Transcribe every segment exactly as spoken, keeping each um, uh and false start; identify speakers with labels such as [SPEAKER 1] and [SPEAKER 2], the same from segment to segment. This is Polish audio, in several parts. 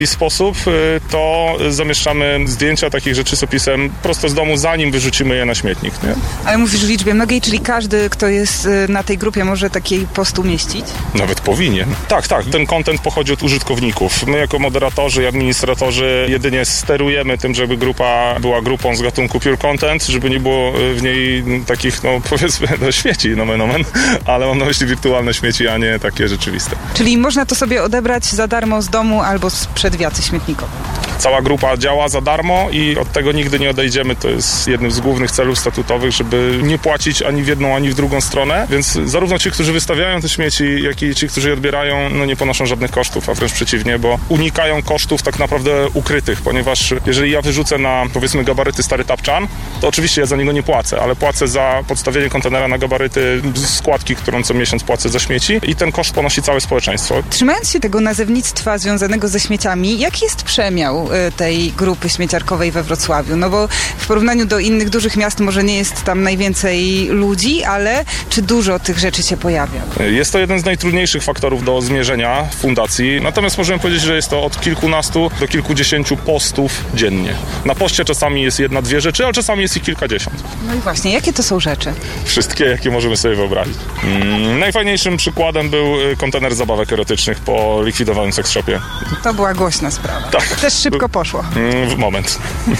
[SPEAKER 1] sposób, to zamieszczamy zdjęcia takich rzeczy z opisem prosto z domu, zanim wyrzucimy je na śmietnik. Nie?
[SPEAKER 2] Ale mówisz w liczbie mnogiej, czyli każdy, kto jest na tej grupie, może taki post umieścić?
[SPEAKER 1] Nawet powinien. Tak, tak. Ten content pochodzi od użytkowników. My jako moderatorzy i administratorzy jedynie sterujemy tym, żeby grupa była grupą z gatunku pure content, żeby nie było w niej takich, no powiedzmy, no, śmieci, nomen omen, ale mam na myśli wirtualne śmieci, a nie takie rzeczywiste.
[SPEAKER 2] Czyli można to sobie odebrać za darmo z domu albo sprzed wiacy śmietnikowej.
[SPEAKER 1] Cała grupa działa za darmo i od tego nigdy nie odejdziemy. To jest jednym z głównych celów statutowych, żeby nie płacić ani w jedną, ani w drugą stronę. Więc zarówno ci, którzy wystawiają te śmieci, jak i ci, którzy je odbierają, no nie ponoszą żadnych kosztów, a wręcz przeciwnie, bo unikają kosztów tak naprawdę ukrytych, ponieważ jeżeli ja wyrzucę na, powiedzmy, gabaryty stary tapczan, to oczywiście ja za niego nie płacę, ale płacę za podstawienie kontenera na gabaryty składki, którą co miesiąc płacę za śmieci i ten koszt ponosi całe społeczeństwo.
[SPEAKER 2] Trzymając się tego nazewnictwa związanego ze śmieciami, jaki jest przemiał tej grupy śmieciarkowej we Wrocławiu? No bo w porównaniu do innych dużych miast może nie jest tam najwięcej ludzi, ale czy dużo tych rzeczy się pojawia?
[SPEAKER 1] Jest to jeden z najtrudniejszych faktorów do zmierzenia fundacji, natomiast możemy powiedzieć, że jest to od kilkunastu do kilkudziesięciu postów dziennie. Na poście czasami jest jedna, dwie rzeczy, ale czasami jest ich kilkadziesiąt.
[SPEAKER 2] No i właśnie, jakie to są rzeczy?
[SPEAKER 1] Wszystkie, jakie możemy sobie wyobrazić. Mm, najfajniejszym przykładem był kontener zabawek erotycznych po likwidowanym sex shopie.
[SPEAKER 2] To była głośna sprawa.
[SPEAKER 1] Tak.
[SPEAKER 2] Też szybko poszło.
[SPEAKER 1] W moment.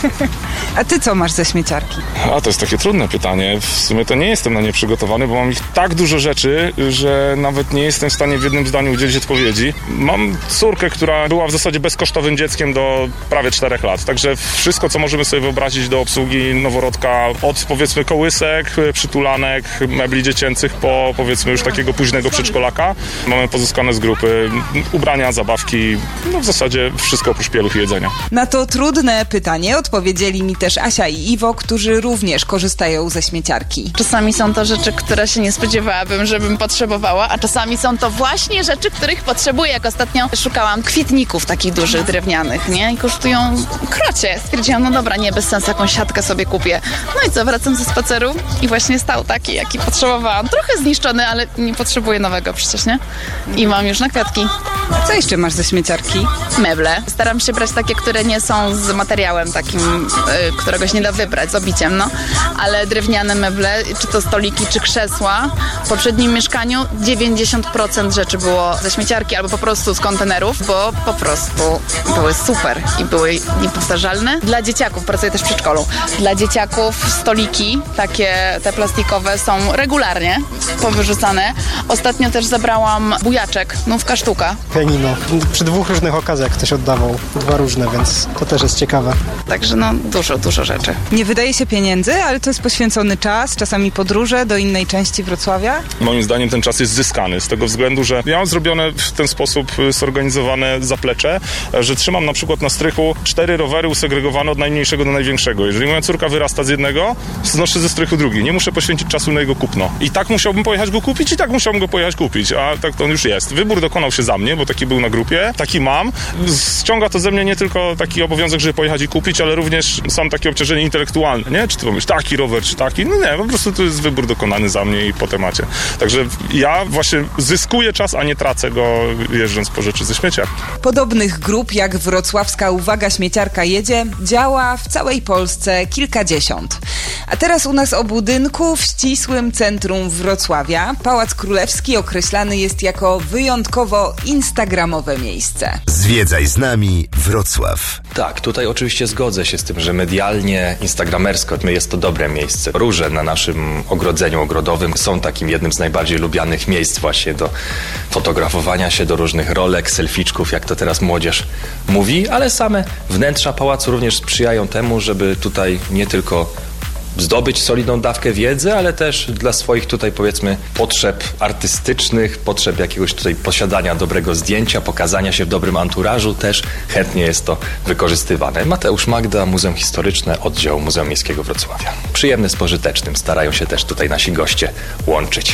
[SPEAKER 2] A ty co masz ze śmieciarki?
[SPEAKER 1] A to jest takie trudne pytanie. W sumie to nie jestem na nie przygotowany, bo mam ich tak dużo rzeczy, że nawet nie jestem w stanie w jednym zdaniu udzielić odpowiedzi. Mam córkę, która była w zasadzie bezkosztowym dzieckiem do prawie czterech lat. Także wszystko, co możemy sobie wyobrazić do obsługi noworodka, od powiedzmy kołysek, przytulanek, mebli dziecięcych po powiedzmy już takiego późnego przedszkolaka, mamy pozyskane z grupy ubrania, zabawki, no w zasadzie wszystko oprócz pieluch i jedzenia.
[SPEAKER 2] Na to trudne pytanie odpowiedzieli mi też Asia i Iwo, którzy również korzystają ze śmieciarki.
[SPEAKER 3] Czasami są to rzeczy, które się nie spodziewałabym, żebym potrzebowała, a czasami są to właśnie rzeczy, których potrzebuję. Jak ostatnio szukałam kwietników takich dużych, drewnianych, nie? I kosztują krocie. Stwierdziłam, no dobra, nie, bez sensu, jakąś siatkę sobie kupię. No i co, wracam ze spaceru i właśnie stał taki, jaki potrzebowałam. Trochę zniszczony, ale nie potrzebuję nowego przecież, nie? I mam już na kwiatki.
[SPEAKER 2] Co jeszcze masz ze śmieciarki?
[SPEAKER 3] Meble. Staram się brać takie, które nie są z materiałem takim, yy, którego się nie da wybrać, z obiciem, no. Ale drewniane meble, czy to stoliki, czy krzesła. W poprzednim mieszkaniu dziewięćdziesiąt procent rzeczy było ze śmieciarki albo po prostu z kontenerów, bo po prostu były super i były niepowtarzalne. Dla dzieciaków, pracuję też w przedszkolu, dla dzieciaków stoliki, takie te plastikowe, są regularnie powyrzucane. Ostatnio też zabrałam bujaczek, nówka sztuka.
[SPEAKER 4] Pianino. Przy dwóch różnych okazjach ktoś oddawał. Dwa różne, więc to też jest ciekawe.
[SPEAKER 3] Także no dużo, dużo rzeczy.
[SPEAKER 2] Nie wydaje się pieniędzy, ale to jest poświęcony czas, czasami podróże do innej części Wrocławia.
[SPEAKER 1] Moim zdaniem ten czas jest zyskany z tego względu, że ja mam zrobione w ten sposób zorganizowane zaplecze, że trzymam na przykład na strychu cztery rowery usegregowane od najmniejszego do największego. Jeżeli moja córka wyrasta z jednego, znoszę ze strychu drugi. Nie muszę poświęcić czasu na jego kupno. I tak musiałbym pojechać go kupić i tak musiałbym go pojechać kupić, a tak to on już jest. Wybór dokonał się za mnie, bo taki był na grupie, taki mam. Ściąga to ze mnie nie tylko taki obowiązek, żeby pojechać i kupić, ale również są takie obciążenie intelektualne, nie? Czy ty pomyślisz taki rower, czy taki? No nie, po prostu to jest wybór dokonany za mnie i po temacie. Także ja właśnie zyskuję czas, a nie tracę go jeżdżąc po rzeczy ze śmieciarki.
[SPEAKER 2] Podobnych grup jak wrocławska Uwaga Śmieciarka jedzie działa w całej Polsce kilkadziesiąt. A teraz u nas o budynku w ścisłym centrum Wrocławia. Pałac Królewski określany jest jako wyjątkowo instagramowe miejsce.
[SPEAKER 5] Zwiedzaj z nami Wrocław.
[SPEAKER 6] Tak, tutaj oczywiście zgodzę się z tym, że medialnie, instagramersko jest to dobre miejsce. Róże na naszym ogrodzeniu ogrodowym są takim jednym z najbardziej lubianych miejsc właśnie do fotografowania się, do różnych rolek, selficzków, jak to teraz młodzież mówi, ale same wnętrza pałacu również sprzyjają temu, żeby tutaj nie tylko zdobyć solidną dawkę wiedzy, ale też dla swoich tutaj powiedzmy potrzeb artystycznych, potrzeb jakiegoś tutaj posiadania dobrego zdjęcia, pokazania się w dobrym anturażu też chętnie jest to wykorzystywane. Mateusz Magda, Muzeum Historyczne, oddział Muzeum Miejskiego Wrocławia. Przyjemny z pożytecznym, starają się też tutaj nasi goście łączyć.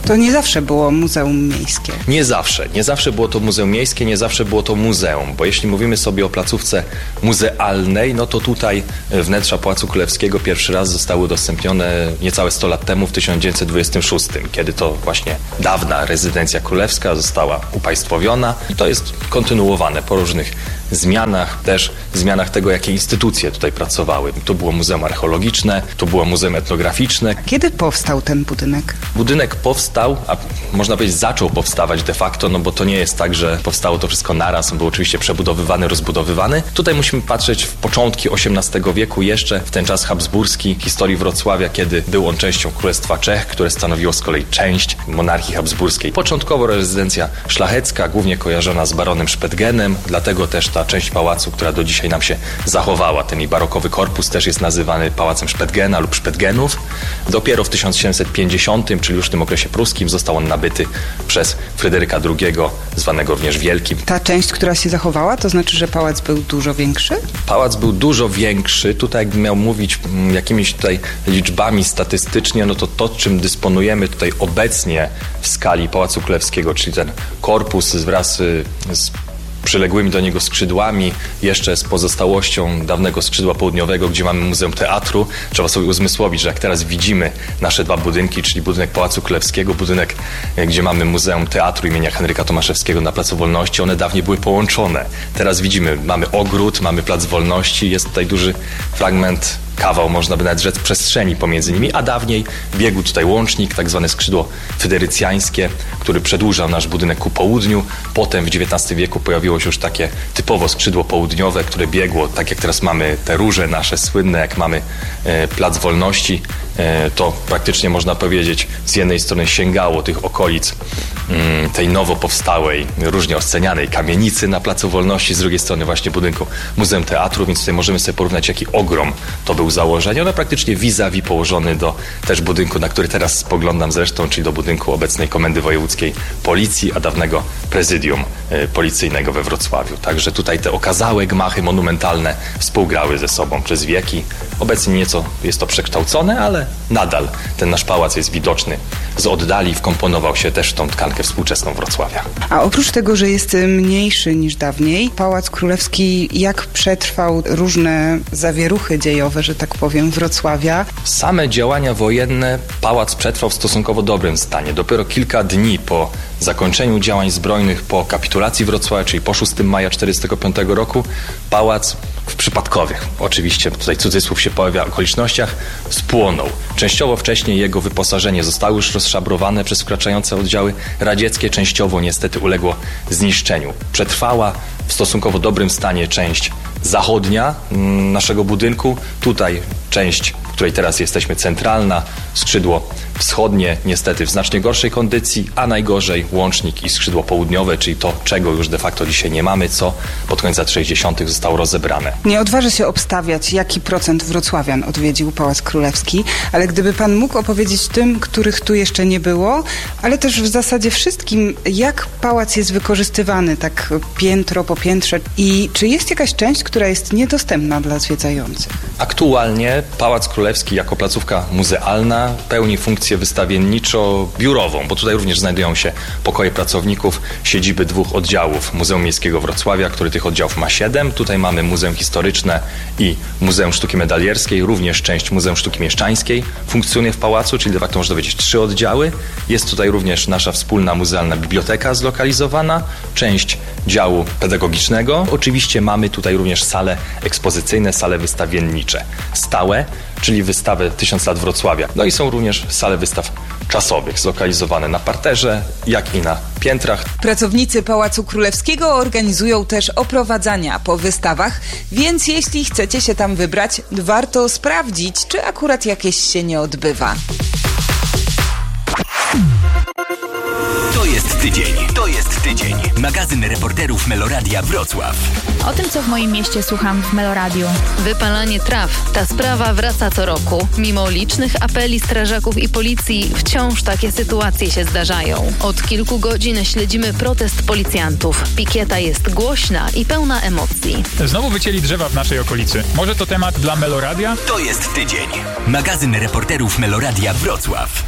[SPEAKER 2] To nie zawsze było muzeum miejskie.
[SPEAKER 6] Nie zawsze. Nie zawsze było to muzeum miejskie, nie zawsze było to muzeum, bo jeśli mówimy sobie o placówce muzealnej, no to tutaj wnętrza Pałacu Królewskiego pierwszy raz zostały udostępnione niecałe sto lat temu, w tysiąc dziewięćset dwudziestym szóstym, kiedy to właśnie dawna rezydencja królewska została upaństwowiona i to jest kontynuowane po różnych zmianach, też zmianach tego, jakie instytucje tutaj pracowały. Tu było Muzeum Archeologiczne, tu było Muzeum Etnograficzne.
[SPEAKER 2] Kiedy powstał ten budynek?
[SPEAKER 6] Budynek powstał, a można powiedzieć zaczął powstawać de facto, no bo to nie jest tak, że powstało to wszystko naraz, on był oczywiście przebudowywany, rozbudowywany. Tutaj musimy patrzeć w początki osiemnastego wieku, jeszcze w ten czas habsburski, historii Wrocławia, kiedy był on częścią Królestwa Czech, które stanowiło z kolei część monarchii habsburskiej. Początkowo rezydencja szlachecka, głównie kojarzona z baronem Szpetgenem, dlatego też ta część pałacu, która do dzisiaj nam się zachowała, ten jej barokowy korpus też jest nazywany Pałacem Szpetgena lub Szpetgenów. Dopiero w tysiąc siedemset pięćdziesiątym, czyli już w tym okresie pruskim, został on nabyty przez Fryderyka drugiego, zwanego również Wielkim.
[SPEAKER 2] Ta część, która się zachowała, to znaczy, że pałac był dużo większy?
[SPEAKER 6] Pałac był dużo większy. Tutaj jakbym miał mówić mm, jakimiś tutaj liczbami statystycznie, no to to, czym dysponujemy tutaj obecnie w skali Pałacu Królewskiego, czyli ten korpus wraz y, z przyległymi do niego skrzydłami, jeszcze z pozostałością dawnego skrzydła południowego, gdzie mamy Muzeum Teatru. Trzeba sobie uzmysłowić, że jak teraz widzimy nasze dwa budynki, czyli budynek Pałacu Królewskiego, budynek, gdzie mamy Muzeum Teatru imienia Henryka Tomaszewskiego na Placu Wolności, one dawniej były połączone. Teraz widzimy, mamy ogród, mamy Plac Wolności, jest tutaj duży fragment, kawał, można by nawet rzec, przestrzeni pomiędzy nimi, a dawniej biegł tutaj łącznik, tak zwane skrzydło fryderycjańskie, który przedłużał nasz budynek ku południu. Potem w dziewiętnastym wieku pojawiło się już takie typowo skrzydło południowe, które biegło, tak jak teraz mamy te róże nasze słynne, jak mamy e, Plac Wolności, e, to praktycznie można powiedzieć z jednej strony sięgało tych okolic mm, tej nowo powstałej, różnie oscenianej kamienicy na Placu Wolności, z drugiej strony właśnie budynku Muzeum Teatru, więc tutaj możemy sobie porównać, jaki ogrom to był założenie. One praktycznie vis-a-vis położony do też budynku, na który teraz spoglądam zresztą, czyli do budynku obecnej Komendy Wojewódzkiej Policji, a dawnego prezydium y, policyjnego we Wrocławiu. Także tutaj te okazałe gmachy monumentalne współgrały ze sobą przez wieki. Obecnie nieco jest to przekształcone, ale nadal ten nasz pałac jest widoczny z oddali, wkomponował się też w tą tkankę współczesną Wrocławia.
[SPEAKER 2] A oprócz tego, że jest mniejszy niż dawniej, Pałac Królewski jak przetrwał różne zawieruchy dziejowe, że tak powiem, Wrocławia?
[SPEAKER 6] Same działania wojenne pałac przetrwał w stosunkowo dobrym stanie. Dopiero kilka dni po zakończeniu działań zbrojnych, po kapitulacji Wrocławia, czyli po szóstego maja tysiąc dziewięćset czterdziestego piątego roku, pałac w przypadkowych, oczywiście tutaj cudzysłów się pojawia, okolicznościach, spłonął. Częściowo wcześniej jego wyposażenie zostało już rozszabrowane przez wkraczające oddziały radzieckie, częściowo niestety uległo zniszczeniu. Przetrwała w stosunkowo dobrym stanie część zachodnia naszego budynku, tutaj część, w której teraz jesteśmy, centralna, skrzydło wschodnie niestety w znacznie gorszej kondycji, a najgorzej łącznik i skrzydło południowe, czyli to, czego już de facto dzisiaj nie mamy, co pod koniec lat sześćdziesiątych zostało rozebrane.
[SPEAKER 2] Nie odważę się obstawiać, jaki procent wrocławian odwiedził Pałac Królewski, ale gdyby pan mógł opowiedzieć tym, których tu jeszcze nie było, ale też w zasadzie wszystkim, jak pałac jest wykorzystywany, tak piętro po piętrze i czy jest jakaś część, która jest niedostępna dla zwiedzających?
[SPEAKER 6] Aktualnie Pałac Królewski jako placówka muzealna pełni funkcję wystawienniczo-biurową, bo tutaj również znajdują się pokoje pracowników, siedziby dwóch oddziałów Muzeum Miejskiego Wrocławia, który tych oddziałów ma siedem. Tutaj mamy Muzeum Historyczne i Muzeum Sztuki Medalierskiej, również część Muzeum Sztuki Mieszczańskiej funkcjonuje w pałacu, czyli de facto można powiedzieć trzy oddziały. Jest tutaj również nasza wspólna muzealna biblioteka zlokalizowana, część działu pedagogicznego. Oczywiście mamy tutaj również sale ekspozycyjne, sale wystawiennicze stałe, czyli wystawę Tysiąc lat Wrocławia. No i są również sale wystaw czasowych, zlokalizowane na parterze, jak i na piętrach.
[SPEAKER 2] Pracownicy Pałacu Królewskiego organizują też oprowadzania po wystawach, więc jeśli chcecie się tam wybrać, warto sprawdzić, czy akurat jakieś się nie odbywa.
[SPEAKER 7] To jest tydzień. To jest tydzień. Magazyn reporterów Meloradia Wrocław.
[SPEAKER 3] O tym, co w moim mieście słucham w Meloradiu.
[SPEAKER 8] Wypalanie traw. Ta sprawa wraca co roku. Mimo licznych apeli strażaków i policji, wciąż takie sytuacje się zdarzają. Od kilku godzin śledzimy protest policjantów. Pikieta jest głośna i pełna emocji.
[SPEAKER 9] Znowu wycięli drzewa w naszej okolicy. Może to temat dla Meloradia?
[SPEAKER 7] To jest tydzień. Magazyn reporterów Meloradia Wrocław.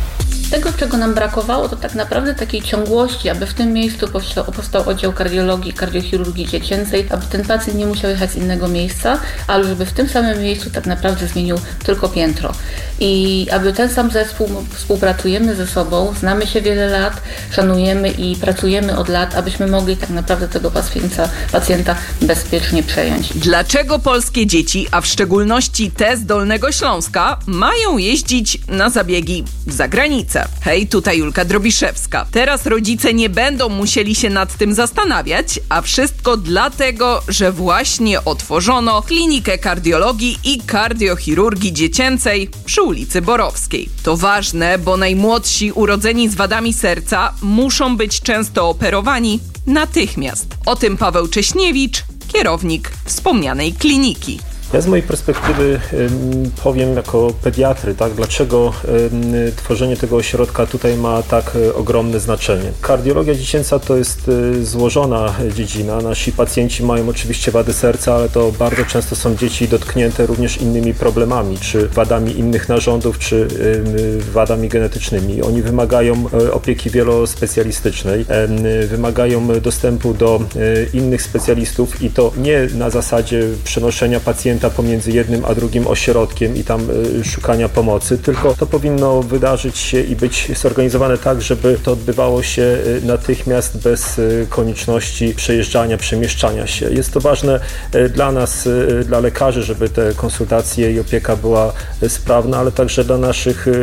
[SPEAKER 10] tego, czego nam brakowało, to tak naprawdę takiej ciągłości, aby w tym miejscu powstał, powstał oddział kardiologii, kardiochirurgii dziecięcej, aby ten pacjent nie musiał jechać z innego miejsca, ale żeby w tym samym miejscu tak naprawdę zmienił tylko piętro. I aby ten sam zespół, współpracujemy ze sobą, znamy się wiele lat, szanujemy i pracujemy od lat, abyśmy mogli tak naprawdę tego pacjenta, pacjenta bezpiecznie przejąć.
[SPEAKER 11] Dlaczego polskie dzieci, a w szczególności te z Dolnego Śląska, mają jeździć na zabiegi za granicę? Hej, tutaj Julka Drobiszewska. Teraz rodzice nie będą musieli się nad tym zastanawiać, a wszystko dlatego, że właśnie otworzono klinikę kardiologii i kardiochirurgii dziecięcej przy ulicy Borowskiej. To ważne, bo najmłodsi urodzeni z wadami serca muszą być często operowani natychmiast. O tym Paweł Cześniewicz, kierownik wspomnianej kliniki.
[SPEAKER 12] Ja z mojej perspektywy ym, powiem jako pediatry, tak, dlaczego ym, tworzenie tego ośrodka tutaj ma tak y, ogromne znaczenie. Kardiologia dziecięca to jest y, złożona dziedzina. Nasi pacjenci mają oczywiście wady serca, ale to bardzo często są dzieci dotknięte również innymi problemami, czy wadami innych narządów, czy y, wadami genetycznymi. Oni wymagają y, opieki wielospecjalistycznej, y, wymagają dostępu do y, innych specjalistów i to nie na zasadzie przenoszenia pacjenta pomiędzy jednym a drugim ośrodkiem i tam y, szukania pomocy, tylko to powinno wydarzyć się i być zorganizowane tak, żeby to odbywało się y, natychmiast bez y, konieczności przejeżdżania, przemieszczania się. Jest to ważne y, dla nas, y, dla lekarzy, żeby te konsultacje i opieka była y, sprawna, ale także dla naszych, y,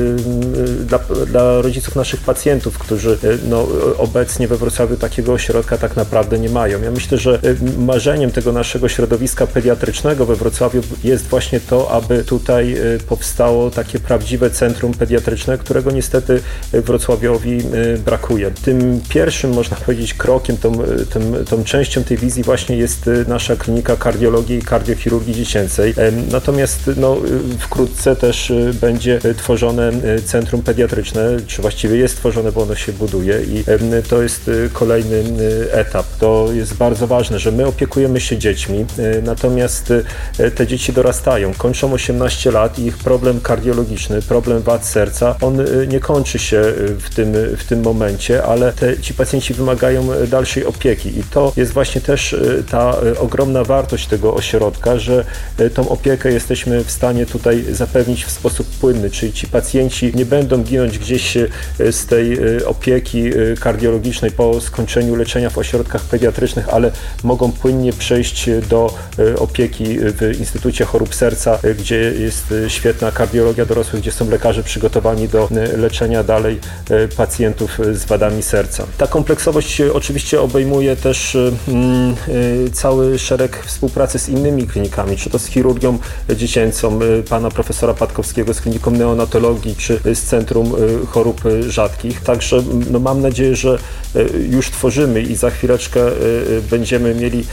[SPEAKER 12] y, dla, dla rodziców naszych pacjentów, którzy y, no, obecnie we Wrocławiu takiego ośrodka tak naprawdę nie mają. Ja myślę, że y, marzeniem tego naszego środowiska pediatrycznego we Wrocławiu jest właśnie to, aby tutaj powstało takie prawdziwe centrum pediatryczne, którego niestety Wrocławiowi brakuje. Tym pierwszym, można powiedzieć, krokiem, tą, tą, tą częścią tej wizji właśnie jest nasza klinika kardiologii i kardiochirurgii dziecięcej. Natomiast no, wkrótce też będzie tworzone centrum pediatryczne, czy właściwie jest tworzone, bo ono się buduje i to jest kolejny etap. To jest bardzo ważne, że my opiekujemy się dziećmi, natomiast te dzieci dorastają, kończą osiemnaście lat i ich problem kardiologiczny, problem wad serca, on nie kończy się w tym, w tym momencie, ale te, ci pacjenci wymagają dalszej opieki i to jest właśnie też ta ogromna wartość tego ośrodka, że tą opiekę jesteśmy w stanie tutaj zapewnić w sposób płynny, czyli ci pacjenci nie będą ginąć gdzieś z tej opieki kardiologicznej po skończeniu leczenia w ośrodkach pediatrycznych, ale mogą płynnie przejść do opieki w Instytucie Chorób Serca, gdzie jest świetna kardiologia dorosłych, gdzie są lekarze przygotowani do leczenia dalej pacjentów z wadami serca. Ta kompleksowość oczywiście obejmuje też mm, cały szereg współpracy z innymi klinikami, czy to z chirurgią dziecięcą pana profesora Patkowskiego, z kliniką neonatologii, czy z Centrum Chorób Rzadkich. Także no, mam nadzieję, że już tworzymy i za chwileczkę będziemy mieli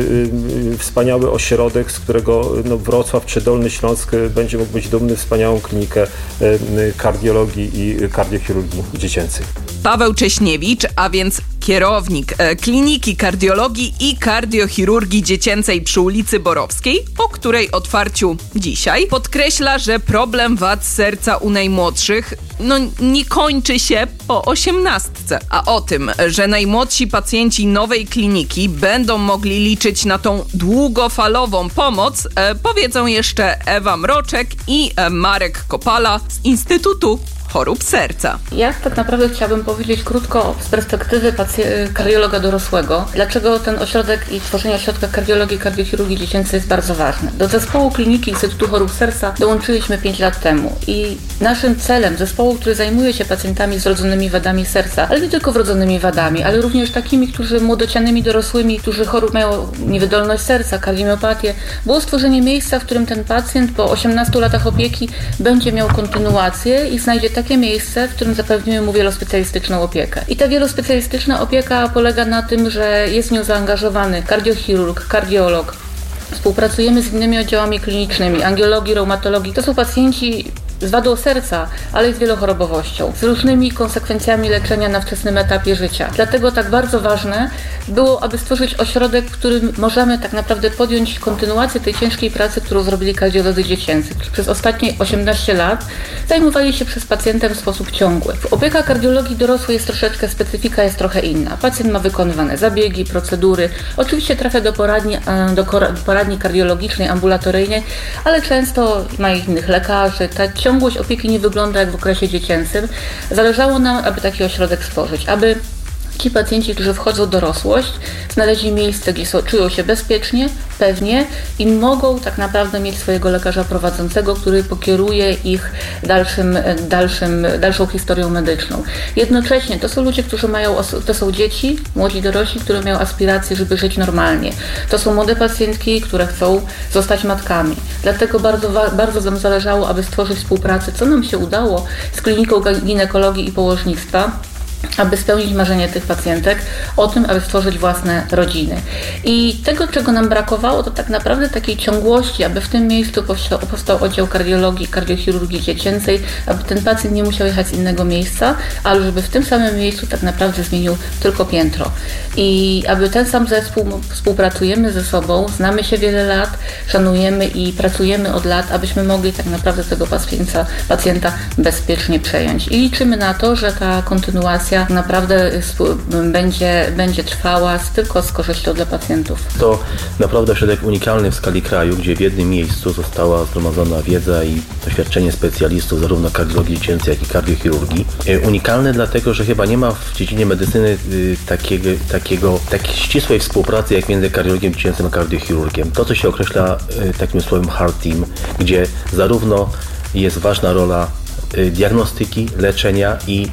[SPEAKER 12] wspaniały ośrodek, z którego no, Wrocław czy Dolny Śląsk będzie mógł być dumny, wspaniałą klinikę kardiologii i kardiochirurgii dziecięcej.
[SPEAKER 11] Paweł Cześniewicz, a więc kierownik e, Kliniki Kardiologii i Kardiochirurgii Dziecięcej przy ulicy Borowskiej, o której otwarciu dzisiaj, podkreśla, że problem wad serca u najmłodszych no, nie kończy się po osiemnastce. A o tym, że najmłodsi pacjenci nowej kliniki będą mogli liczyć na tą długofalową pomoc, e, powiedzą jeszcze Ewa Mroczek i e, Marek Kopala z Instytutu Chorób Serca.
[SPEAKER 10] Ja tak naprawdę chciałabym powiedzieć krótko z perspektywy pacj- kardiologa dorosłego, dlaczego ten ośrodek i tworzenie ośrodka kardiologii i kardiochirurgii dziecięcej jest bardzo ważne. Do zespołu kliniki Instytutu Chorób Serca dołączyliśmy pięć lat temu i naszym celem zespołu, który zajmuje się pacjentami z wrodzonymi wadami serca, ale nie tylko wrodzonymi wadami, ale również takimi, którzy młodocianymi dorosłymi, którzy chorób mają niewydolność serca, kardiomiopatię, było stworzenie miejsca, w którym ten pacjent po osiemnastu latach opieki będzie miał kontynuację i znajdzie takie miejsce, w którym zapewnimy mu wielospecjalistyczną opiekę. I ta wielospecjalistyczna opieka polega na tym, że jest w nią zaangażowany kardiochirurg, kardiolog. Współpracujemy z innymi oddziałami klinicznymi, angiologii, reumatologii. To są pacjenci z wadą serca, ale i z wielochorobowością, z różnymi konsekwencjami leczenia na wczesnym etapie życia. Dlatego tak bardzo ważne było, aby stworzyć ośrodek, w którym możemy tak naprawdę podjąć kontynuację tej ciężkiej pracy, którą zrobili kardiolodzy dziecięcy, którzy przez ostatnie osiemnaście lat zajmowali się przez pacjentem w sposób ciągły. Opieka kardiologii dorosłej jest troszeczkę, specyfika jest trochę inna. Pacjent ma wykonywane zabiegi, procedury, oczywiście trafia do poradni, do poradni kardiologicznej, ambulatoryjnej, ale często ma innych lekarzy. Ta ciągłość opieki nie wygląda jak w okresie dziecięcym. Zależało nam, aby taki ośrodek stworzyć, aby ci pacjenci, którzy wchodzą w dorosłość, znaleźli miejsce, gdzie są, czują się bezpiecznie, pewnie i mogą tak naprawdę mieć swojego lekarza prowadzącego, który pokieruje ich dalszym, dalszym, dalszą historią medyczną. Jednocześnie to są ludzie, którzy mają, to są dzieci, młodzi dorośli, którzy mają aspiracje, żeby żyć normalnie. To są młode pacjentki, które chcą zostać matkami. Dlatego bardzo, bardzo nam zależało, aby stworzyć współpracę, co nam się udało z kliniką ginekologii i położnictwa, aby spełnić marzenie tych pacjentek o tym, aby stworzyć własne rodziny. I tego, czego nam brakowało, to tak naprawdę takiej ciągłości, aby w tym miejscu powstał, powstał oddział kardiologii, kardiochirurgii dziecięcej, aby ten pacjent nie musiał jechać z innego miejsca, ale żeby w tym samym miejscu tak naprawdę zmienił tylko piętro. I aby ten sam zespół, współpracujemy ze sobą, znamy się wiele lat, szanujemy i pracujemy od lat, abyśmy mogli tak naprawdę tego pacjenta, pacjenta bezpiecznie przejąć. I liczymy na to, że ta kontynuacja naprawdę będzie, będzie trwała tylko z korzyścią dla pacjentów.
[SPEAKER 13] To naprawdę ośrodek unikalny w skali kraju, gdzie w jednym miejscu została zgromadzona wiedza i doświadczenie specjalistów zarówno kardiologii dziecięcej, jak i kardiochirurgii. Unikalny dlatego, że chyba nie ma w dziedzinie medycyny takiego, takiego, takiej ścisłej współpracy jak między kardiologiem dziecięcym a kardiochirurgiem. To, co się określa takim słowem heart team, gdzie zarówno jest ważna rola diagnostyki, leczenia i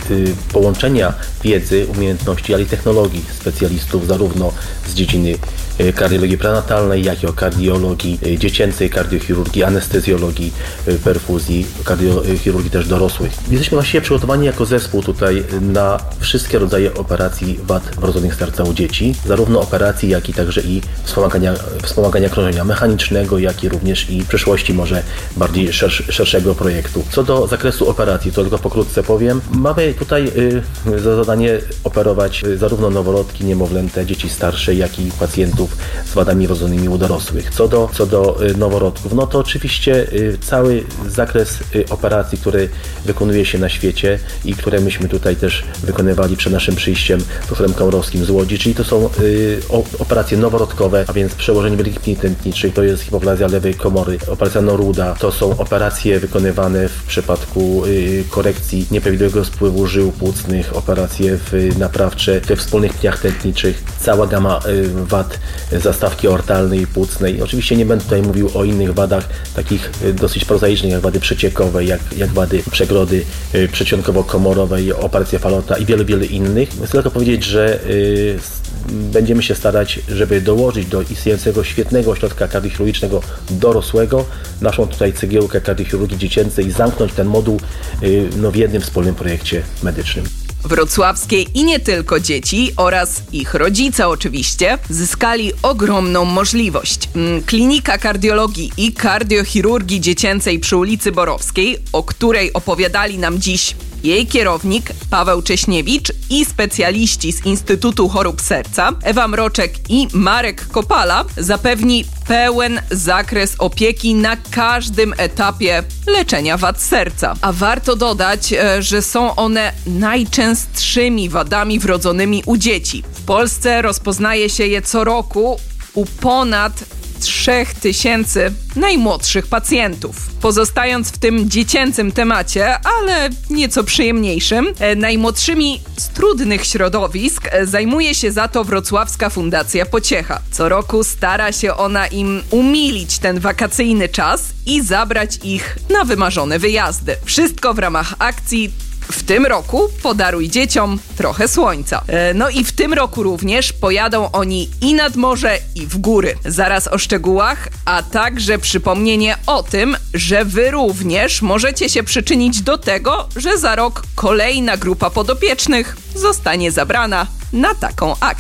[SPEAKER 13] połączenia wiedzy, umiejętności, ale i technologii specjalistów zarówno z dziedziny kardiologii prenatalnej, jak i o kardiologii dziecięcej, kardiochirurgii, anestezjologii, perfuzji, kardiochirurgii też dorosłych. Jesteśmy właściwie przygotowani jako zespół tutaj na wszystkie rodzaje operacji wad wrodzonych serca u dzieci, zarówno operacji, jak i także i wspomagania, wspomagania krążenia mechanicznego, jak i również i w przyszłości może bardziej szersz, szerszego projektu. Co do zakresu operacji, to tylko pokrótce powiem, mamy tutaj y, za zadanie operować y, zarówno noworodki, niemowlęte, dzieci starsze, jak i pacjentów z wadami wrodzonymi u dorosłych. Co do, co do y, noworodków, no to oczywiście y, cały zakres y, operacji, które wykonuje się na świecie i które myśmy tutaj też wykonywali przed naszym przyjściem z doktorem Kaurowskim z Łodzi, czyli to są y, o, operacje noworodkowe, a więc przełożenie wielkich pni tętniczych, to jest hipoplazja lewej komory, operacja Noruda, to są operacje wykonywane w przypadku y, korekcji nieprawidłowego spływu żył płucnych, operacje w, naprawcze we wspólnych pniach tętniczych, cała gama y, wad zastawki aortalnej i płucnej. Oczywiście nie będę tutaj mówił o innych wadach, takich y, dosyć prozaicznych, jak wady przeciekowe, jak, jak wady przegrody y, przedsionkowo-komorowej, operacja Falota i wiele, wiele innych. Chcę tylko powiedzieć, że y, będziemy się starać, żeby dołożyć do istniejącego świetnego ośrodka kardiochirurgicznego dorosłego naszą tutaj cegiełkę kardiochirurgii dziecięcej i zamknąć ten moduł y, no, w jednym wspólnym projekcie medycznym.
[SPEAKER 11] Wrocławskie i nie tylko dzieci oraz ich rodzice oczywiście zyskali ogromną możliwość. Klinika kardiologii i kardiochirurgii dziecięcej przy ulicy Borowskiej, o której opowiadali nam dziś jej kierownik Paweł Cześniewicz i specjaliści z Instytutu Chorób Serca Ewa Mroczek i Marek Kopala, zapewni pełen zakres opieki na każdym etapie leczenia wad serca. A warto dodać, że są one najczęstszymi wadami wrodzonymi u dzieci. W Polsce rozpoznaje się je co roku u ponad trzech tysięcy najmłodszych pacjentów. Pozostając w tym dziecięcym temacie, ale nieco przyjemniejszym, najmłodszymi z trudnych środowisk zajmuje się za to Wrocławska Fundacja Pociecha. Co roku stara się ona im umilić ten wakacyjny czas i zabrać ich na wymarzone wyjazdy. Wszystko w ramach akcji W tym roku podaruj dzieciom trochę słońca. No i w tym roku również pojadą oni i nad morze, i w góry. Zaraz o szczegółach, a także przypomnienie o tym, że wy również możecie się przyczynić do tego, że za rok kolejna grupa podopiecznych zostanie zabrana na taką akcję.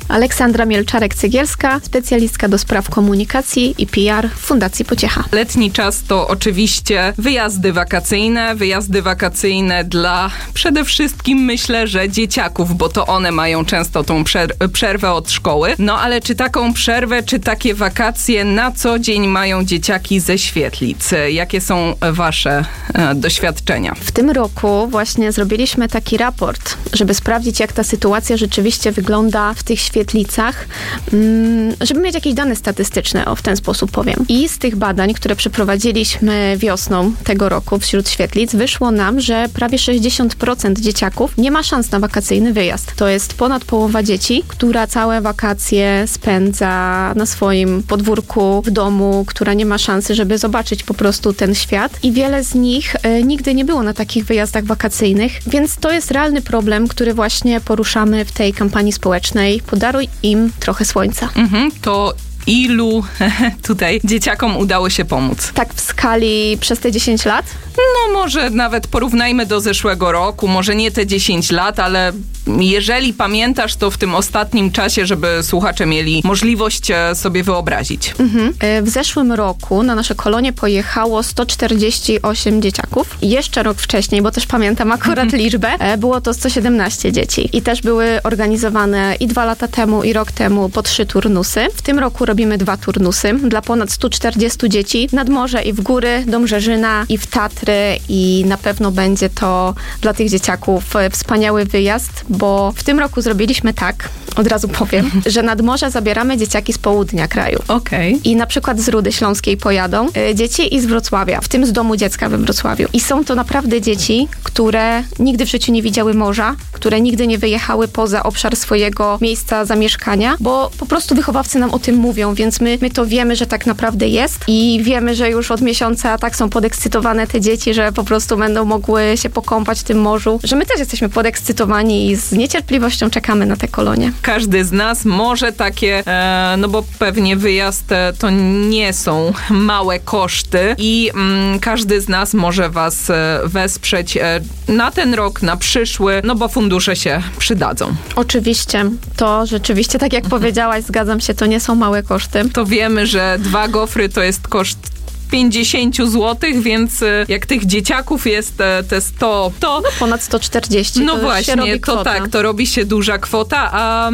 [SPEAKER 14] Aleksandra Mielczarek-Cegielska, specjalistka do spraw komunikacji i P R w Fundacji Pociecha.
[SPEAKER 11] Letni czas to oczywiście wyjazdy wakacyjne, wyjazdy wakacyjne dla przede wszystkim myślę, że dzieciaków, bo to one mają często tą przer- przerwę od szkoły. No ale czy taką przerwę, czy takie wakacje na co dzień mają dzieciaki ze Świetlic? Jakie są wasze e, doświadczenia?
[SPEAKER 14] W tym roku właśnie zrobiliśmy taki raport, żeby sprawdzić, jak ta sytuacja rzeczywiście wygląda w tych Świetlicach, żeby mieć jakieś dane statystyczne, o w ten sposób powiem. I z tych badań, które przeprowadziliśmy wiosną tego roku wśród Świetlic, wyszło nam, że prawie sześćdziesiąt procent dzieciaków nie ma szans na wakacyjny wyjazd. To jest ponad połowa dzieci, która całe wakacje spędza na swoim podwórku, w domu, która nie ma szansy, żeby zobaczyć po prostu ten świat. I wiele z nich e, nigdy nie było na takich wyjazdach wakacyjnych, więc to jest realny problem, który właśnie poruszamy w tej kampanii społecznej. Podaruj im trochę słońca.
[SPEAKER 11] Mhm, to ilu tutaj dzieciakom udało się pomóc?
[SPEAKER 14] Tak w skali przez te dziesięć lat?
[SPEAKER 11] No może nawet porównajmy do zeszłego roku, może nie te dziesięć lat, ale jeżeli pamiętasz, to w tym ostatnim czasie, żeby słuchacze mieli możliwość sobie wyobrazić.
[SPEAKER 14] Mhm. W zeszłym roku na nasze kolonie pojechało sto czterdzieści osiem dzieciaków. Jeszcze rok wcześniej, bo też pamiętam akurat mhm. liczbę, było to sto siedemnaście dzieci. I też były organizowane i dwa lata temu, i rok temu po trzy turnusy. W tym roku robimy dwa turnusy dla ponad stu czterdziestu dzieci nad morze i w góry, do Mrzeżyna i w Tatry i na pewno będzie to dla tych dzieciaków wspaniały wyjazd, bo w tym roku zrobiliśmy tak, od razu powiem, że nad morze zabieramy dzieciaki z południa kraju.
[SPEAKER 11] Okej.
[SPEAKER 14] I na przykład z Rudy Śląskiej pojadą y, dzieci i z Wrocławia, w tym z Domu Dziecka we Wrocławiu. I są to naprawdę dzieci, które nigdy w życiu nie widziały morza, które nigdy nie wyjechały poza obszar swojego miejsca zamieszkania, bo po prostu wychowawcy nam o tym mówią, więc my, my to wiemy, że tak naprawdę jest i wiemy, że już od miesiąca tak są podekscytowane te dzieci, że po prostu będą mogły się pokąpać w tym morzu, że my też jesteśmy podekscytowani i z niecierpliwością czekamy na te kolonie.
[SPEAKER 11] Każdy z nas może takie, e, no bo pewnie wyjazd e, to nie są małe koszty i mm, każdy z nas może was e, wesprzeć e, na ten rok, na przyszły, no bo fundusze się przydadzą.
[SPEAKER 14] Oczywiście. To rzeczywiście, tak jak powiedziałaś, zgadzam się, to nie są małe koszty.
[SPEAKER 11] To wiemy, że dwa gofry to jest koszt pięćdziesiąt złotych, więc jak tych dzieciaków jest te sto, to...
[SPEAKER 14] No ponad sto czterdzieści.
[SPEAKER 11] No
[SPEAKER 14] to
[SPEAKER 11] właśnie,
[SPEAKER 14] się robi
[SPEAKER 11] to
[SPEAKER 14] kwota.
[SPEAKER 11] tak, to robi się duża kwota, a,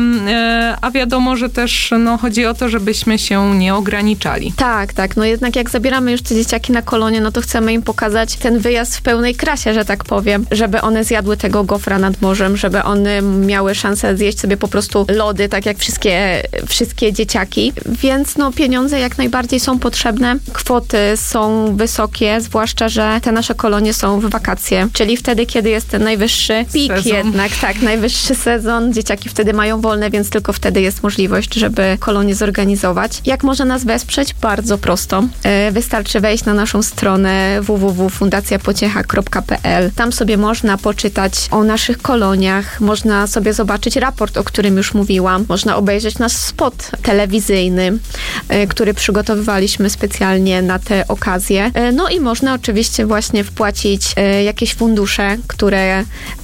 [SPEAKER 11] a wiadomo, że też no, chodzi o to, żebyśmy się nie ograniczali.
[SPEAKER 14] Tak, tak. No jednak jak zabieramy już te dzieciaki na kolonie, no to chcemy im pokazać ten wyjazd w pełnej krasie, że tak powiem, żeby one zjadły tego gofra nad morzem, żeby one miały szansę zjeść sobie po prostu lody, tak jak wszystkie, wszystkie dzieciaki. Więc no pieniądze jak najbardziej są potrzebne. Kwoty są wysokie, zwłaszcza, że te nasze kolonie są w wakacje, czyli wtedy, kiedy jest ten najwyższy pik
[SPEAKER 11] sezon.
[SPEAKER 14] jednak, tak, najwyższy sezon. Dzieciaki wtedy mają wolne, więc tylko wtedy jest możliwość, żeby kolonie zorganizować. Jak może nas wesprzeć? Bardzo prosto. Wystarczy wejść na naszą stronę w w w kropka fundacja pociecha kropka p l. Tam sobie można poczytać o naszych koloniach, można sobie zobaczyć raport, o którym już mówiłam, można obejrzeć nasz spot telewizyjny, który przygotowywaliśmy specjalnie na te okazje. No i można oczywiście właśnie wpłacić jakieś fundusze, które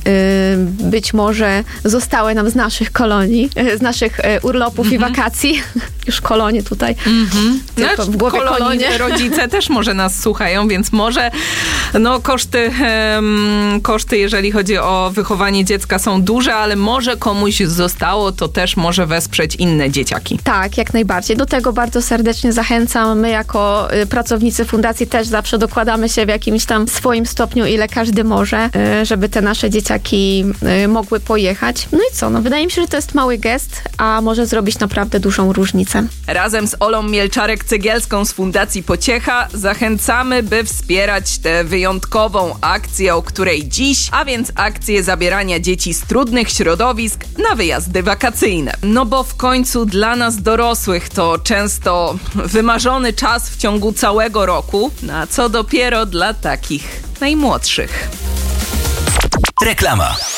[SPEAKER 14] być może zostały nam z naszych kolonii, z naszych urlopów mm-hmm. i wakacji. Już kolonie tutaj. Mm-hmm. Tylko w głowie
[SPEAKER 11] kolonii,
[SPEAKER 14] kolonie.
[SPEAKER 11] Rodzice też może nas słuchają, więc może no koszty, um, koszty, jeżeli chodzi o wychowanie dziecka są duże, ale może komuś zostało, to też może wesprzeć inne dzieciaki.
[SPEAKER 14] Tak, jak najbardziej. Do tego bardzo serdecznie zachęcam. My jako y, pracownicy fundacji też zawsze dokładamy się w jakimś tam swoim stopniu, ile każdy może, y, żeby te nasze dzieciaki y, mogły pojechać. No i co? No wydaje mi się, że to jest mały gest, a może zrobić naprawdę dużą różnicę.
[SPEAKER 11] Razem z Olą Mielczarek-Cegielską z Fundacji Pociecha zachęcamy, by wspierać tę wyjątkową akcję, o której dziś, a więc akcję zabierania dzieci z trudnych środowisk na wyjazdy wakacyjne. No bo w końcu dla nas dorosłych to często wymarzony czas w ciągu całego roku, a co dopiero dla takich najmłodszych.
[SPEAKER 7] Reklama.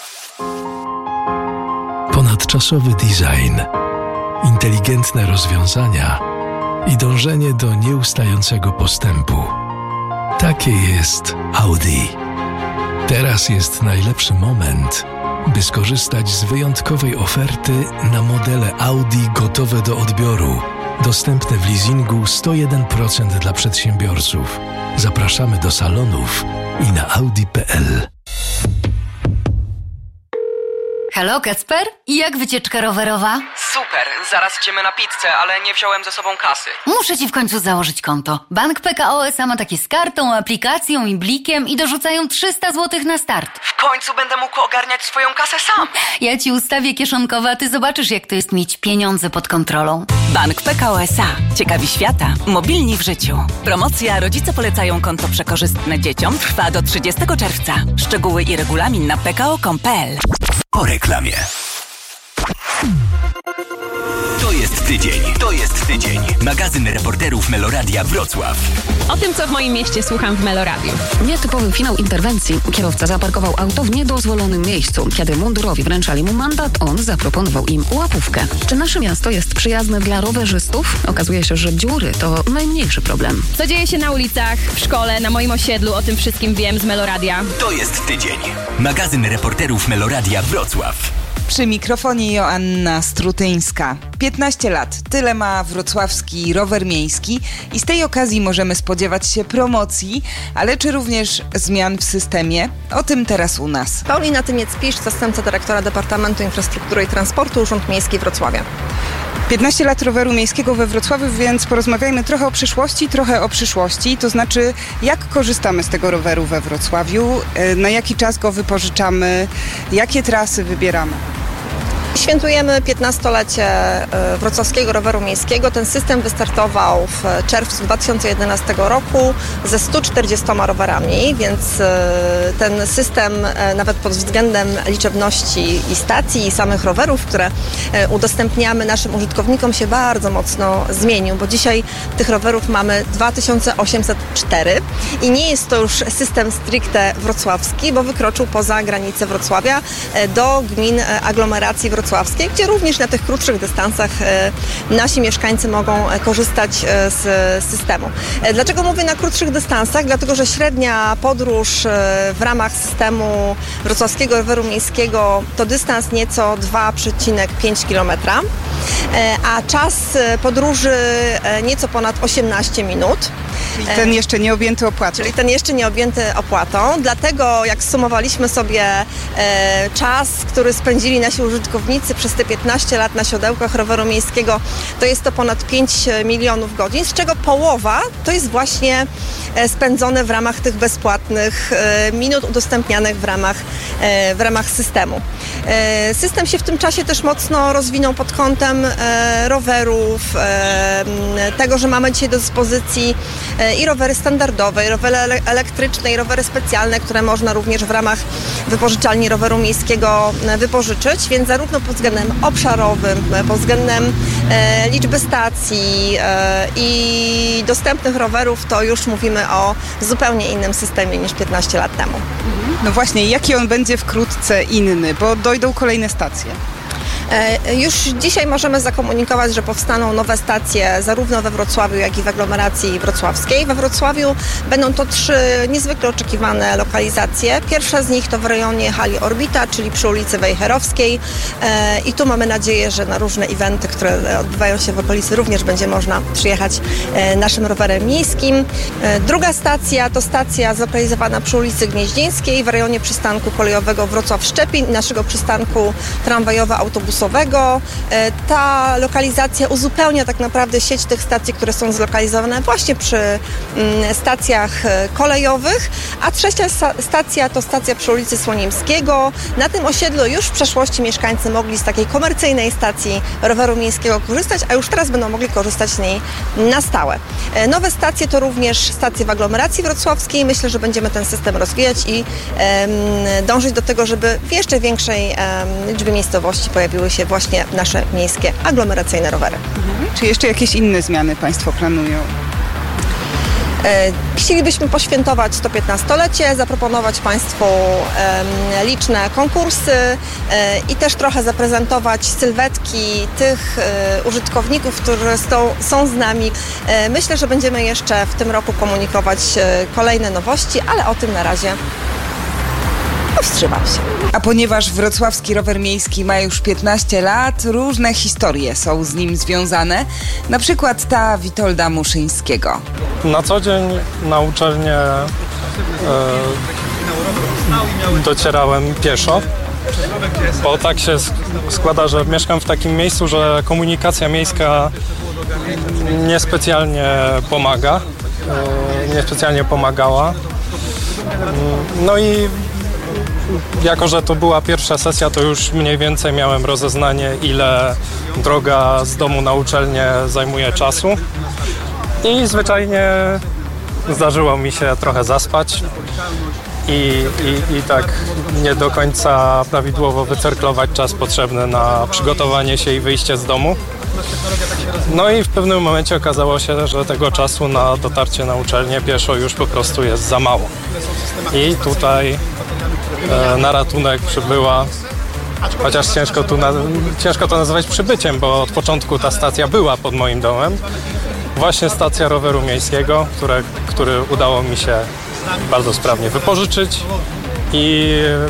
[SPEAKER 15] Ponadczasowy design, inteligentne rozwiązania i dążenie do nieustającego postępu. Takie jest Audi. Teraz jest najlepszy moment, by skorzystać z wyjątkowej oferty na modele Audi gotowe do odbioru. Dostępne w leasingu sto jeden procent dla przedsiębiorców. Zapraszamy do salonów i na audi kropka p l.
[SPEAKER 16] Halo, Kacper? I jak wycieczka rowerowa?
[SPEAKER 17] Super, zaraz idziemy na pizzę, ale nie wziąłem ze sobą kasy.
[SPEAKER 16] Muszę ci w końcu założyć konto. Bank P K O S A ma takie z kartą, aplikacją i blikiem i dorzucają trzysta złotych na start.
[SPEAKER 17] W końcu będę mógł ogarniać swoją kasę sam.
[SPEAKER 16] Ja ci ustawię kieszonkowe, a ty zobaczysz, jak to jest mieć pieniądze pod kontrolą.
[SPEAKER 18] Bank P K O S A. Ciekawi świata. Mobilni w życiu. Promocja Rodzice polecają konto przekorzystne dzieciom trwa do trzydziestego czerwca. Szczegóły i regulamin na p k o kropka com kropka p l.
[SPEAKER 7] Po reklamie. To jest tydzień. To jest tydzień. Magazyn reporterów Meloradia Wrocław.
[SPEAKER 19] O tym, co w moim mieście słucham w Meloradiu.
[SPEAKER 20] Nietypowy finał interwencji. Kierowca zaparkował auto w niedozwolonym miejscu. Kiedy mundurowi wręczali mu mandat, on zaproponował im łapówkę. Czy nasze miasto jest przyjazne dla rowerzystów? Okazuje się, że dziury to najmniejszy problem.
[SPEAKER 19] Co dzieje się na ulicach, w szkole, na moim osiedlu, o tym wszystkim wiem z Meloradia.
[SPEAKER 7] To jest tydzień. Magazyn reporterów Meloradia Wrocław.
[SPEAKER 2] Przy mikrofonie Joanna Strutyńska. piętnaście lat. Tyle ma wrocławski rower miejski i z tej okazji możemy spodziewać się promocji, ale czy również zmian w systemie? O tym teraz u nas.
[SPEAKER 21] Paulina Tymiec-Pisz, zastępca dyrektora Departamentu Infrastruktury i Transportu, Urząd Miejski Wrocławia.
[SPEAKER 22] piętnaście lat roweru miejskiego we Wrocławiu, więc porozmawiajmy trochę o przyszłości, trochę o przyszłości. To znaczy, jak korzystamy z tego roweru we Wrocławiu, na jaki czas go wypożyczamy, jakie trasy wybieramy.
[SPEAKER 21] Świętujemy piętnastolecie wrocławskiego roweru miejskiego. Ten system wystartował w czerwcu dwa tysiące jedenastego roku ze stu czterdziestoma rowerami, więc ten system nawet pod względem liczebności i stacji i samych rowerów, które udostępniamy naszym użytkownikom, się bardzo mocno zmienił, bo dzisiaj tych rowerów mamy dwa tysiące osiemset cztery i nie jest to już system stricte wrocławski, bo wykroczył poza granice Wrocławia do gmin aglomeracji wrocławskiej, gdzie również na tych krótszych dystansach nasi mieszkańcy mogą korzystać z systemu. Dlaczego mówię na krótszych dystansach? Dlatego, że średnia podróż w ramach systemu wrocławskiego roweru miejskiego to dystans nieco dwa przecinek pięć kilometra, a czas podróży nieco ponad osiemnaście minut.
[SPEAKER 22] Czyli ten jeszcze nie objęty opłatą.
[SPEAKER 21] Czyli ten jeszcze nie objęty opłatą. Dlatego jak sumowaliśmy sobie e, czas, który spędzili nasi użytkownicy przez te piętnaście lat na siodełkach roweru miejskiego, to jest to ponad pięć milionów godzin, z czego połowa to jest właśnie e, spędzone w ramach tych bezpłatnych e, minut udostępnianych w ramach, e, w ramach systemu. E, system się w tym czasie też mocno rozwinął pod kątem e, rowerów, e, tego, że mamy dzisiaj do dyspozycji i rowery standardowe, i rowery elektryczne, i rowery specjalne, które można również w ramach wypożyczalni roweru miejskiego wypożyczyć, więc zarówno pod względem obszarowym, pod względem e, liczby stacji e, i dostępnych rowerów, to już mówimy o zupełnie innym systemie niż piętnaście lat temu.
[SPEAKER 22] No właśnie, jaki on będzie wkrótce inny, bo dojdą kolejne stacje.
[SPEAKER 21] Już dzisiaj możemy zakomunikować, że powstaną nowe stacje zarówno we Wrocławiu, jak i w aglomeracji wrocławskiej. We Wrocławiu będą to trzy niezwykle oczekiwane lokalizacje. Pierwsza z nich to w rejonie hali Orbita, czyli przy ulicy Wejherowskiej, i tu mamy nadzieję, że na różne eventy, które odbywają się w okolicy, również będzie można przyjechać naszym rowerem miejskim. Druga stacja to stacja zlokalizowana przy ulicy Gnieźnieńskiej w rejonie przystanku kolejowego Wrocław-Szczepin i naszego przystanku tramwajowo-autobusowego. Ta lokalizacja uzupełnia tak naprawdę sieć tych stacji, które są zlokalizowane właśnie przy stacjach kolejowych, a trzecia stacja to stacja przy ulicy Słonimskiego. Na tym osiedlu już w przeszłości mieszkańcy mogli z takiej komercyjnej stacji roweru miejskiego korzystać, a już teraz będą mogli korzystać z niej na stałe. Nowe stacje to również stacje w aglomeracji wrocławskiej. Myślę, że będziemy ten system rozwijać i um, dążyć do tego, żeby w jeszcze większej um, liczbie miejscowości pojawiły się właśnie nasze miejskie aglomeracyjne rowery.
[SPEAKER 22] Mhm. Czy jeszcze jakieś inne zmiany Państwo planują?
[SPEAKER 21] Chcielibyśmy poświętować sto piętnastolecie, zaproponować Państwu e, liczne konkursy e, i też trochę zaprezentować sylwetki tych e, użytkowników, którzy są, są z nami. E, myślę, że będziemy jeszcze w tym roku komunikować e, kolejne nowości, ale o tym na razie wstrzymał się.
[SPEAKER 2] A ponieważ wrocławski rower miejski ma już piętnaście lat, różne historie są z nim związane. Na przykład ta Witolda Muszyńskiego.
[SPEAKER 1] Na co dzień na uczelnię e, docierałem pieszo, bo tak się składa, że mieszkam w takim miejscu, że komunikacja miejska niespecjalnie pomaga, e, niespecjalnie pomagała. No i jako że to była pierwsza sesja, to już mniej więcej miałem rozeznanie, ile droga z domu na uczelnię zajmuje czasu. I zwyczajnie zdarzyło mi się trochę zaspać i, i, i tak nie do końca prawidłowo wycyrklować czas potrzebny na przygotowanie się i wyjście z domu. No i w pewnym momencie okazało się, że tego czasu na dotarcie na uczelnię pieszo już po prostu jest za mało. I tutaj e, na ratunek przybyła, chociaż ciężko, tu na, ciężko to nazywać przybyciem, bo od początku ta stacja była pod moim domem. Właśnie stacja roweru miejskiego, które, który udało mi się bardzo sprawnie wypożyczyć i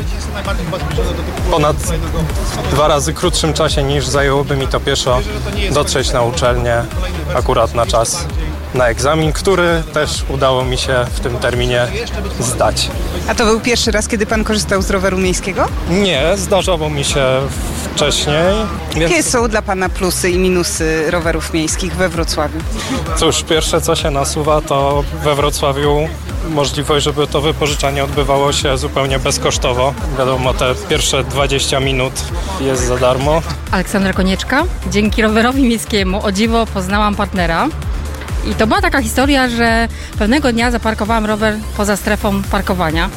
[SPEAKER 1] ponad dwa razy krótszym czasie niż zajęłoby mi to pieszo dotrzeć na uczelnię akurat na czas na egzamin, który też udało mi się w tym terminie zdać.
[SPEAKER 22] A to był pierwszy raz, kiedy pan korzystał z roweru miejskiego?
[SPEAKER 1] Nie, zdarzało mi się wcześniej.
[SPEAKER 22] Jakie
[SPEAKER 1] Więc...
[SPEAKER 22] są dla pana plusy i minusy rowerów miejskich we Wrocławiu?
[SPEAKER 1] Cóż, pierwsze co się nasuwa, to we Wrocławiu możliwość, żeby to wypożyczanie odbywało się zupełnie bezkosztowo. Wiadomo, te pierwsze dwadzieścia minut jest za darmo.
[SPEAKER 4] Aleksandra Konieczka. Dzięki rowerowi miejskiemu o dziwo poznałam partnera. I to była taka historia, że pewnego dnia zaparkowałam rower poza strefą parkowania.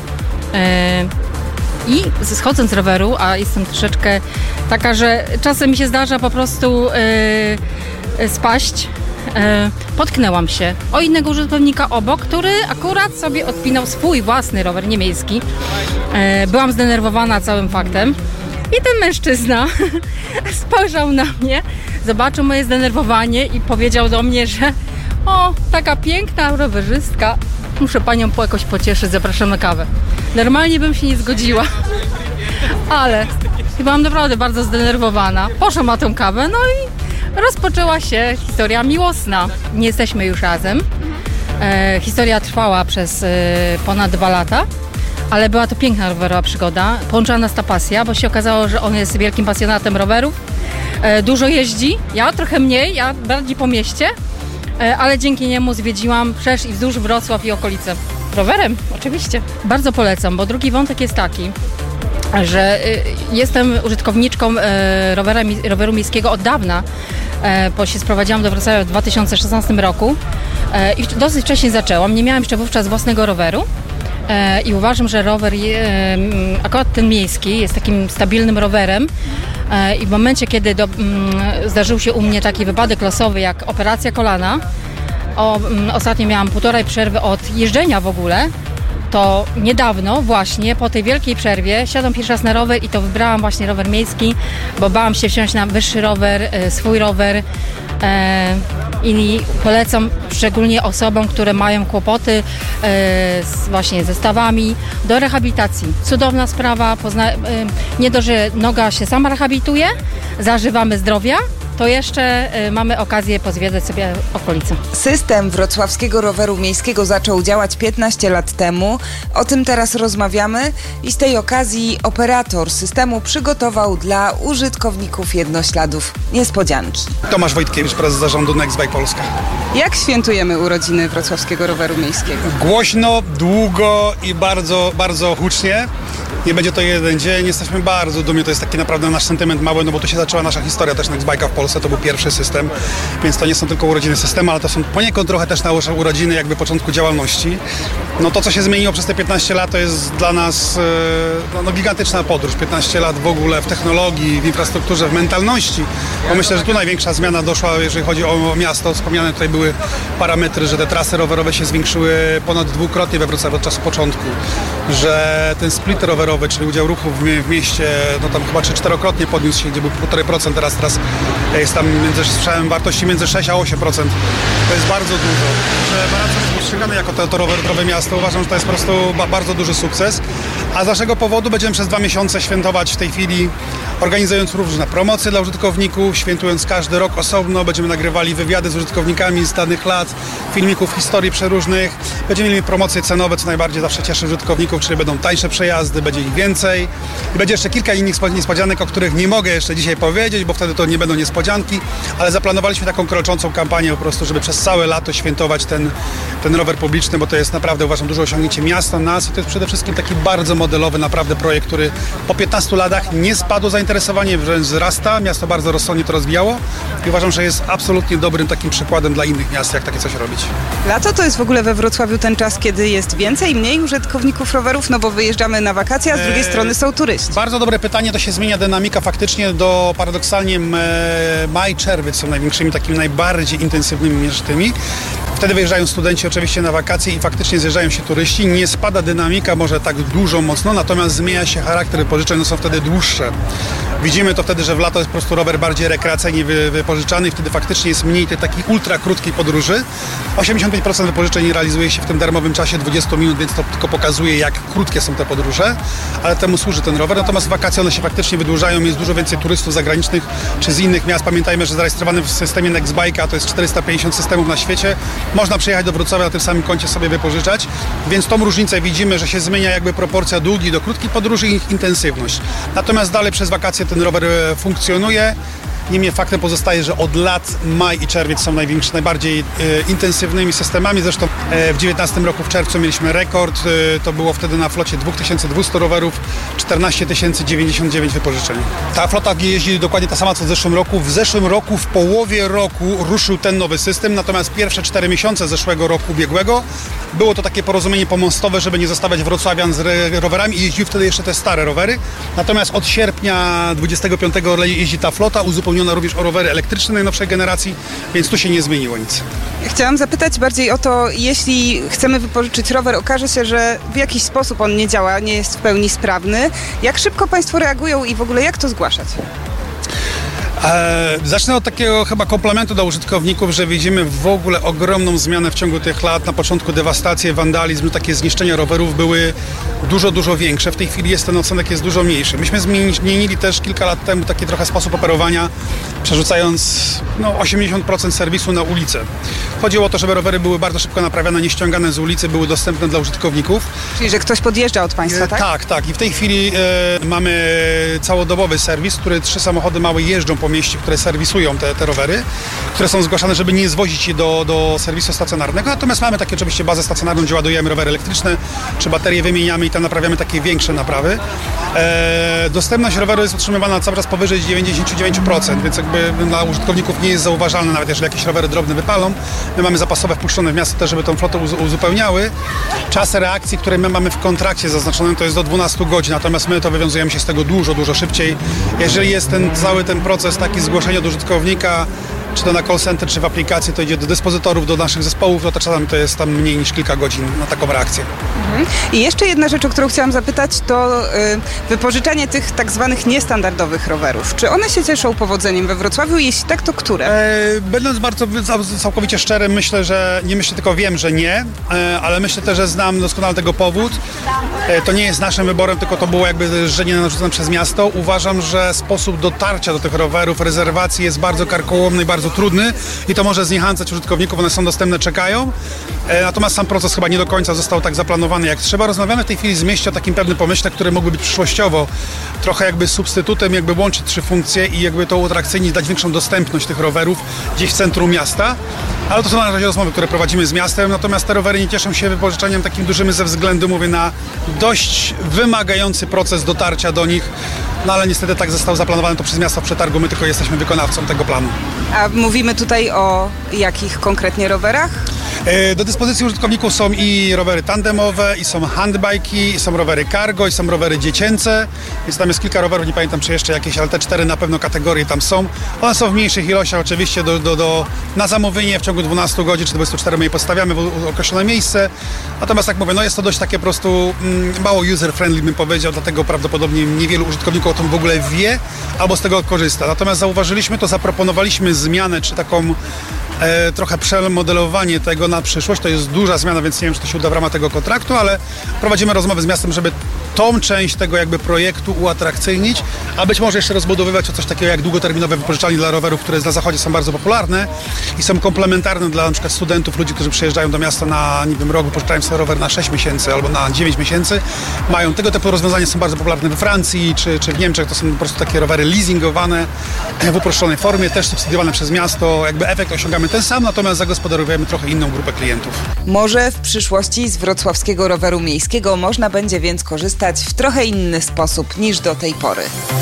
[SPEAKER 4] Yy, I schodząc z roweru, a jestem troszeczkę taka, że czasem mi się zdarza po prostu yy, spaść, yy, potknęłam się o innego użytkownika obok, który akurat sobie odpinał swój własny rower niemiecki. Yy, byłam zdenerwowana całym faktem. I ten mężczyzna spojrzał na mnie, zobaczył moje zdenerwowanie i powiedział do mnie, że o, taka piękna rowerzystka, muszę panią po jakoś pocieszyć, zapraszam na kawę. Normalnie bym się nie zgodziła, ale byłam naprawdę bardzo zdenerwowana. Poszłam na tę kawę, no i rozpoczęła się historia miłosna. Nie jesteśmy już razem. E, historia trwała przez e, ponad dwa lata. Ale była to piękna rowerowa przygoda. Połączyła nas ta pasja, bo się okazało, że on jest wielkim pasjonatem rowerów. E, dużo jeździ, ja trochę mniej, ja bardziej po mieście, e, ale dzięki niemu zwiedziłam wszerz i wzdłuż Wrocław i okolice. Rowerem, oczywiście. Bardzo polecam, bo drugi wątek jest taki, że y, jestem użytkowniczką y, rowera, roweru miejskiego od dawna, y, bo się sprowadziłam do Wrocławia w dwa tysiące szesnastym roku y, i dosyć wcześnie zaczęłam. Nie miałam jeszcze wówczas własnego roweru. I uważam, że rower, akurat ten miejski, jest takim stabilnym rowerem i w momencie, kiedy do, zdarzył się u mnie taki wypadek losowy jak operacja kolana, o, ostatnio miałam półtorej przerwy od jeżdżenia w ogóle, to niedawno właśnie po tej wielkiej przerwie siadam pierwszy raz na rower i to wybrałam właśnie rower miejski, bo bałam się wsiąść na wyższy rower, swój rower. I polecam szczególnie osobom, które mają kłopoty e, z, właśnie ze stawami, do rehabilitacji. Cudowna sprawa, pozna, e, nie dość, że noga się sama rehabilituje, zażywamy zdrowia, to jeszcze y, mamy okazję pozwiedzać sobie okolice.
[SPEAKER 2] System wrocławskiego roweru miejskiego zaczął działać piętnaście lat temu. O tym teraz rozmawiamy i z tej okazji operator systemu przygotował dla użytkowników jednośladów niespodzianki.
[SPEAKER 23] Tomasz Wojtkiewicz, prezes zarządu Nextbike Polska.
[SPEAKER 22] Jak świętujemy urodziny wrocławskiego roweru miejskiego?
[SPEAKER 23] Głośno, długo i bardzo, bardzo hucznie. Nie będzie to jeden dzień, jesteśmy bardzo dumni, to jest taki naprawdę nasz sentyment mały, no bo tu się zaczęła nasza historia też Nextbike'a w Polsce, to był pierwszy system, więc to nie są tylko urodziny systemu, ale to są poniekąd trochę też nasze urodziny jakby początku działalności. No to, co się zmieniło przez te piętnaście lat, to jest dla nas no, no, gigantyczna podróż, piętnaście lat w ogóle w technologii, w infrastrukturze, w mentalności, bo myślę, że tu największa zmiana doszła, jeżeli chodzi o miasto, wspomniane tutaj były parametry, że te trasy rowerowe się zwiększyły ponad dwukrotnie we Wrocławiu od czasu początku, że ten split rowerowy, czyli udział ruchu w, mie- w mieście, no tam chyba trzy-czterokrotnie podniósł się, gdzie był półtora procent, teraz, teraz jest tam między, słyszałem wartości między sześć a osiem procent. To jest bardzo dużo. Że Baraczów jest postrzegany jako to, to rowerowe miasto. Uważam, że to jest po prostu ba- bardzo duży sukces. A z naszego powodu będziemy przez dwa miesiące świętować w tej chwili, organizując różne promocje dla użytkowników, świętując każdy rok osobno. Będziemy nagrywali wywiady z użytkownikami z danych lat, filmików, historii przeróżnych. Będziemy mieli promocje cenowe, co najbardziej zawsze cieszy użytkowników, czyli będą tańsze przejazdy, będzie ich więcej. I będzie jeszcze kilka innych niespodzianek, o których nie mogę jeszcze dzisiaj powiedzieć, bo wtedy to nie będą niespodzianki, ale zaplanowaliśmy taką kroczącą kampanię po prostu, żeby przez całe lato świętować ten, ten rower publiczny, bo to jest naprawdę, uważam, duże osiągnięcie miasta, nas i to jest przede wszystkim taki bardzo modelowy naprawdę projekt, który po piętnastu latach nie spadło zainteresowanie, wręcz wzrasta. Miasto bardzo rozsądnie to rozwijało i uważam, że jest absolutnie dobrym takim przykładem dla innych miast, jak takie coś robić.
[SPEAKER 22] Lato to jest w ogóle we Wrocławiu ten czas, kiedy jest więcej, mniej użytkowników rowerów, no bo wyjeżdżamy na wakacje, a z drugiej eee, strony są turyści.
[SPEAKER 23] Bardzo dobre pytanie, to się zmienia dynamika faktycznie do paradoksalnie e, maj, czerwiec są największymi, takimi najbardziej intensywnymi miesiącami. Wtedy wyjeżdżają studenci oczywiście na wakacje i faktycznie zjeżdżają się turyści. Nie spada dynamika może tak dużo, mocno, natomiast zmienia się charakter wypożyczeń, no są wtedy dłuższe. Widzimy to wtedy, że w lato jest po prostu rower bardziej rekreacyjnie wy, wypożyczany i wtedy faktycznie jest mniej tej takiej ultra krótkiej podróży. osiemdziesiąt pięć procent wypożyczeń realizuje się w tym darmowym czasie dwadzieścia minut, więc to tylko pokazuje, jak krótkie są te podróże, ale temu służy ten rower. Natomiast w wakacje one się faktycznie wydłużają, jest dużo więcej turystów zagranicznych czy z innych miast. Pamiętajmy, że zarejestrowany w systemie Nextbike'a to jest czterysta pięćdziesiąt systemów na świecie. Można przyjechać do Wrocławia na tym samym koncie sobie wypożyczać, więc tą różnicę widzimy, że się zmienia jakby proporcja długich do krótkich podróży i ich intensywność. Natomiast dalej przez wakacje ten rower funkcjonuje. Niemniej faktem pozostaje, że od lat maj i czerwiec są największy, najbardziej e, intensywnymi systemami. Zresztą e, w dziewiętnastym roku w czerwcu mieliśmy rekord. E, to było wtedy na flocie dwa tysiące dwieście rowerów, czternaście tysięcy dziewięćdziesiąt dziewięć wypożyczeń. Ta flota jeździ dokładnie ta sama co w zeszłym roku. W zeszłym roku, w połowie roku ruszył ten nowy system, natomiast pierwsze cztery miesiące zeszłego roku ubiegłego było to takie porozumienie pomostowe, żeby nie zostawiać wrocławian z re- rowerami i jeździły wtedy jeszcze te stare rowery. Natomiast od sierpnia dwudziestego piątego jeździ ta flota, uzupełniona również o rowery elektryczne najnowszej generacji, więc tu się nie zmieniło nic.
[SPEAKER 22] Chciałam zapytać bardziej o to, jeśli chcemy wypożyczyć rower, okaże się, że w jakiś sposób on nie działa, nie jest w pełni sprawny. Jak szybko Państwo reagują i w ogóle jak to zgłaszać?
[SPEAKER 23] E, zacznę od takiego chyba komplementu dla użytkowników, że widzimy w ogóle ogromną zmianę w ciągu tych lat. Na początku dewastacje, wandalizm, takie zniszczenia rowerów były dużo, dużo większe. W tej chwili jest ten odsetek jest dużo mniejszy. Myśmy zmienili też kilka lat temu taki trochę sposób operowania, przerzucając no, osiemdziesiąt procent serwisu na ulicę. Chodziło o to, żeby rowery były bardzo szybko naprawiane, nie ściągane z ulicy, były dostępne dla użytkowników.
[SPEAKER 22] Czyli, że ktoś podjeżdża od Państwa, tak?
[SPEAKER 23] E, tak, tak. I w tej chwili e, mamy całodobowy serwis, który trzy samochody małe jeżdżą po mieście, które serwisują te, te rowery, które są zgłaszane, żeby nie zwozić je do, do serwisu stacjonarnego. Natomiast mamy takie oczywiście bazę stacjonarną, gdzie ładujemy rowery elektryczne, czy baterie wymieniamy i tam naprawiamy takie większe naprawy. E, dostępność roweru jest utrzymywana cały czas powyżej dziewięćdziesiąt dziewięć procent, więc jakby dla użytkowników nie jest zauważalne, nawet jeżeli jakieś rowery drobne wypalą. My mamy zapasowe wpuszczone w miasto też, żeby tą flotę uz- uzupełniały. Czas reakcji, które my mamy w kontrakcie zaznaczonym, to jest do dwunastu godzin, natomiast my to wywiązujemy się z tego dużo, dużo szybciej. Jeżeli jest ten cały ten proces taki zgłoszenia do użytkownika, czy to na call center, czy w aplikacji, to idzie do dyspozytorów, do naszych zespołów, no to czasami to jest tam mniej niż kilka godzin na taką reakcję.
[SPEAKER 22] Mhm. I jeszcze jedna rzecz, o którą chciałam zapytać, to y, wypożyczanie tych tak zwanych niestandardowych rowerów. Czy one się cieszą powodzeniem we Wrocławiu? Jeśli tak, to które?
[SPEAKER 23] E, będąc bardzo całkowicie szczerym, myślę, że nie myślę, tylko wiem, że nie, e, ale myślę też, że znam doskonale tego powód. E, to nie jest naszym wyborem, tylko to było jakby żenie narzucone przez miasto. Uważam, że sposób dotarcia do tych rowerów, rezerwacji jest bardzo karkołomny i bardzo trudny i to może zniechęcać użytkowników, one są dostępne, czekają. E, natomiast sam proces chyba nie do końca został tak zaplanowany jak trzeba. Rozmawiamy w tej chwili z mieście o takim pewnym pomyśle, który mógłby być przyszłościowo trochę jakby substytutem, jakby łączyć trzy funkcje i jakby to uatrakcyjnić, dać większą dostępność tych rowerów gdzieś w centrum miasta. Ale to są na razie rozmowy, które prowadzimy z miastem, natomiast te rowery nie cieszą się wypożyczeniem takim dużym ze względu, mówię, na dość wymagający proces dotarcia do nich. No ale niestety tak został zaplanowany to przez miasto w przetargu, my tylko jesteśmy wykonawcą tego planu.
[SPEAKER 22] A mówimy tutaj o jakich konkretnie rowerach?
[SPEAKER 23] Do dyspozycji użytkowników są i rowery tandemowe, i są handbajki, i są rowery cargo, i są rowery dziecięce, więc tam jest kilka rowerów, nie pamiętam czy jeszcze jakieś, ale te cztery na pewno kategorie tam są. One są w mniejszych ilościach oczywiście do, do, do, na zamówienie w ciągu dwunastu godzin czy dwudziestu czterech my je podstawiamy w określone miejsce. Natomiast jak mówię, no jest to dość takie po prostu mm, mało user-friendly bym powiedział, dlatego prawdopodobnie niewielu użytkowników o tym w ogóle wie albo z tego korzysta. Natomiast zauważyliśmy to, zaproponowaliśmy zmianę czy taką E, trochę przemodelowanie tego na przyszłość. To jest duża zmiana, więc nie wiem, czy to się uda w ramach tego kontraktu, ale prowadzimy rozmowy z miastem, żeby tą część tego jakby projektu uatrakcyjnić, a być może jeszcze rozbudowywać o coś takiego jak długoterminowe wypożyczalnie dla rowerów, które na zachodzie są bardzo popularne i są komplementarne dla na przykład studentów, ludzi, którzy przyjeżdżają do miasta na, nie wiem, rok, wypożyczają sobie rower na sześć miesięcy albo na dziewięć miesięcy. Mają tego typu rozwiązania, są bardzo popularne we Francji czy, czy w Niemczech. To są po prostu takie rowery leasingowane w uproszczonej formie, też subsydiowane przez miasto. Jakby efekt osiągamy ten sam, natomiast zagospodarowujemy trochę inną grupę klientów.
[SPEAKER 2] Może w przyszłości z wrocławskiego roweru miejskiego można będzie więc korzystać w trochę inny sposób niż do tej pory.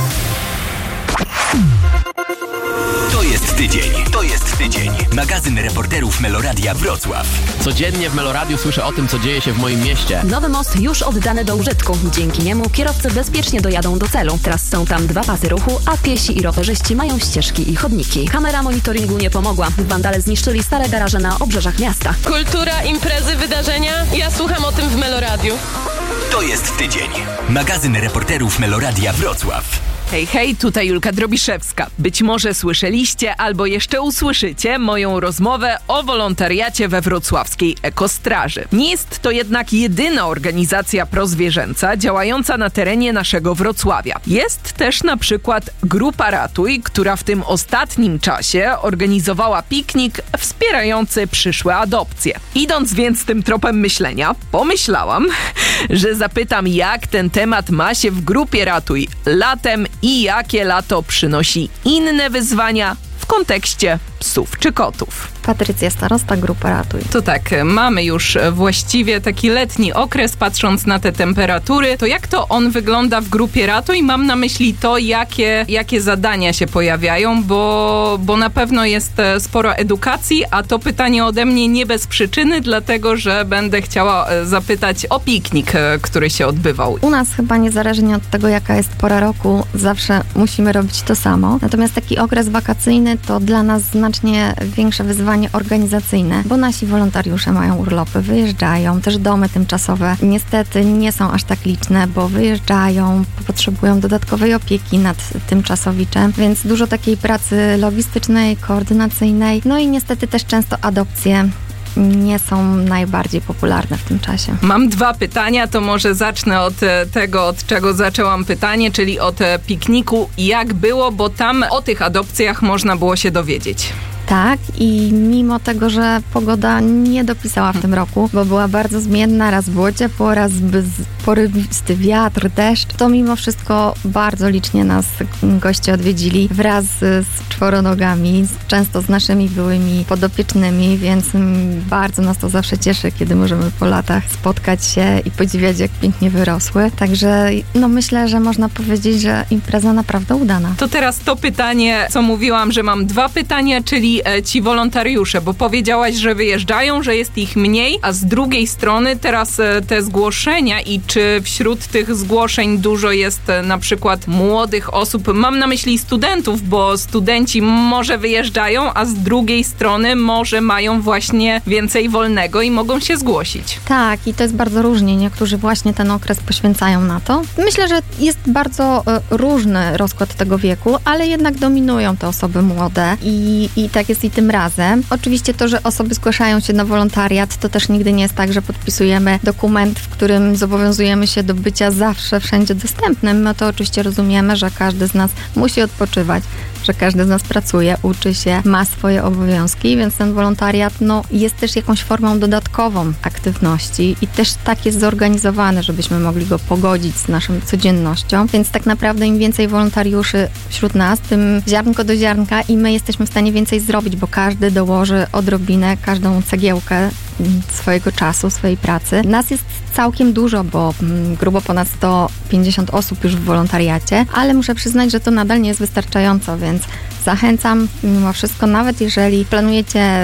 [SPEAKER 7] To jest tydzień. To jest tydzień. Magazyn reporterów Meloradia Wrocław.
[SPEAKER 3] Codziennie w Meloradiu słyszę o tym, co dzieje się w moim mieście.
[SPEAKER 5] Nowy most już oddany do użytku. Dzięki niemu kierowcy bezpiecznie dojadą do celu. Teraz są tam dwa pasy ruchu, a piesi i rowerzyści mają ścieżki i chodniki. Kamera monitoringu nie pomogła. Wandale zniszczyli stare garaże na obrzeżach miasta.
[SPEAKER 6] Kultura, imprezy, wydarzenia. Ja słucham o tym w Meloradiu.
[SPEAKER 7] To jest tydzień. Magazyn reporterów Meloradia Wrocław.
[SPEAKER 11] Hej, hej, tutaj Julka Drobiszewska. Być może słyszeliście albo jeszcze usłyszycie moją rozmowę o wolontariacie we wrocławskiej Ekostraży. Nie jest to jednak jedyna organizacja prozwierzęca działająca na terenie naszego Wrocławia. Jest też na przykład Grupa Ratuj, która w tym ostatnim czasie organizowała piknik wspierający przyszłe adopcje. Idąc więc tym tropem myślenia, pomyślałam, że zapytam, jak ten temat ma się w Grupie Ratuj latem i jakie lato przynosi inne wyzwania w kontekście psów czy kotów.
[SPEAKER 14] Patrycja Starosta, Grupa Ratuj.
[SPEAKER 11] To tak, mamy już właściwie taki letni okres, patrząc na te temperatury. To jak to on wygląda w Grupie Ratuj? Mam na myśli to, jakie, jakie zadania się pojawiają, bo, bo na pewno jest sporo edukacji, a to pytanie ode mnie nie bez przyczyny, dlatego że będę chciała zapytać o piknik, który się odbywał.
[SPEAKER 14] U nas chyba niezależnie od tego, jaka jest pora roku, zawsze musimy robić to samo. Natomiast taki okres wakacyjny to dla nas znacznie większe wyzwanie organizacyjne, bo nasi wolontariusze mają urlopy, wyjeżdżają, też domy tymczasowe niestety nie są aż tak liczne, bo wyjeżdżają, potrzebują dodatkowej opieki nad tymczasowiczem, więc dużo takiej pracy logistycznej, koordynacyjnej, no i niestety też często adopcje nie są najbardziej popularne w tym czasie.
[SPEAKER 11] Mam dwa pytania, to może zacznę od tego, od czego zaczęłam pytanie, czyli od pikniku. Jak było, bo tam o tych adopcjach można było się dowiedzieć.
[SPEAKER 14] Tak, i mimo tego, że pogoda nie dopisała w tym roku, bo była bardzo zmienna, raz było ciepło, raz porywisty wiatr, deszcz, to mimo wszystko bardzo licznie nas goście odwiedzili wraz z czworonogami, często z naszymi byłymi podopiecznymi, więc bardzo nas to zawsze cieszy, kiedy możemy po latach spotkać się i podziwiać, jak pięknie wyrosły. Także no myślę, że można powiedzieć, że impreza naprawdę udana.
[SPEAKER 11] To teraz to pytanie, co mówiłam, że mam dwa pytania, czyli ci wolontariusze, bo powiedziałaś, że wyjeżdżają, że jest ich mniej, a z drugiej strony teraz te zgłoszenia i czy wśród tych zgłoszeń dużo jest na przykład młodych osób, mam na myśli studentów, bo studenci może wyjeżdżają, a z drugiej strony może mają właśnie więcej wolnego i mogą się zgłosić.
[SPEAKER 14] Tak, i to jest bardzo różnie. Niektórzy właśnie ten okres poświęcają na to. Myślę, że jest bardzo y, różny rozkład tego wieku, ale jednak dominują te osoby młode i, i tak jest i tym razem. Oczywiście to, że osoby zgłaszają się na wolontariat, to też nigdy nie jest tak, że podpisujemy dokument, w którym zobowiązujemy się do bycia zawsze wszędzie dostępnym. My to oczywiście rozumiemy, że każdy z nas musi odpoczywać, że każdy z nas pracuje, uczy się, ma swoje obowiązki, więc ten wolontariat no, jest też jakąś formą dodatkową aktywności i też tak jest zorganizowany, żebyśmy mogli go pogodzić z naszą codziennością, więc tak naprawdę im więcej wolontariuszy wśród nas, tym ziarnko do ziarnka i my jesteśmy w stanie więcej zrobić, bo każdy dołoży odrobinę, każdą cegiełkę swojego czasu, swojej pracy. Nas jest całkiem dużo, bo grubo ponad sto pięćdziesiąt osób już w wolontariacie, ale muszę przyznać, że to nadal nie jest wystarczająco, więc zachęcam mimo wszystko, nawet jeżeli planujecie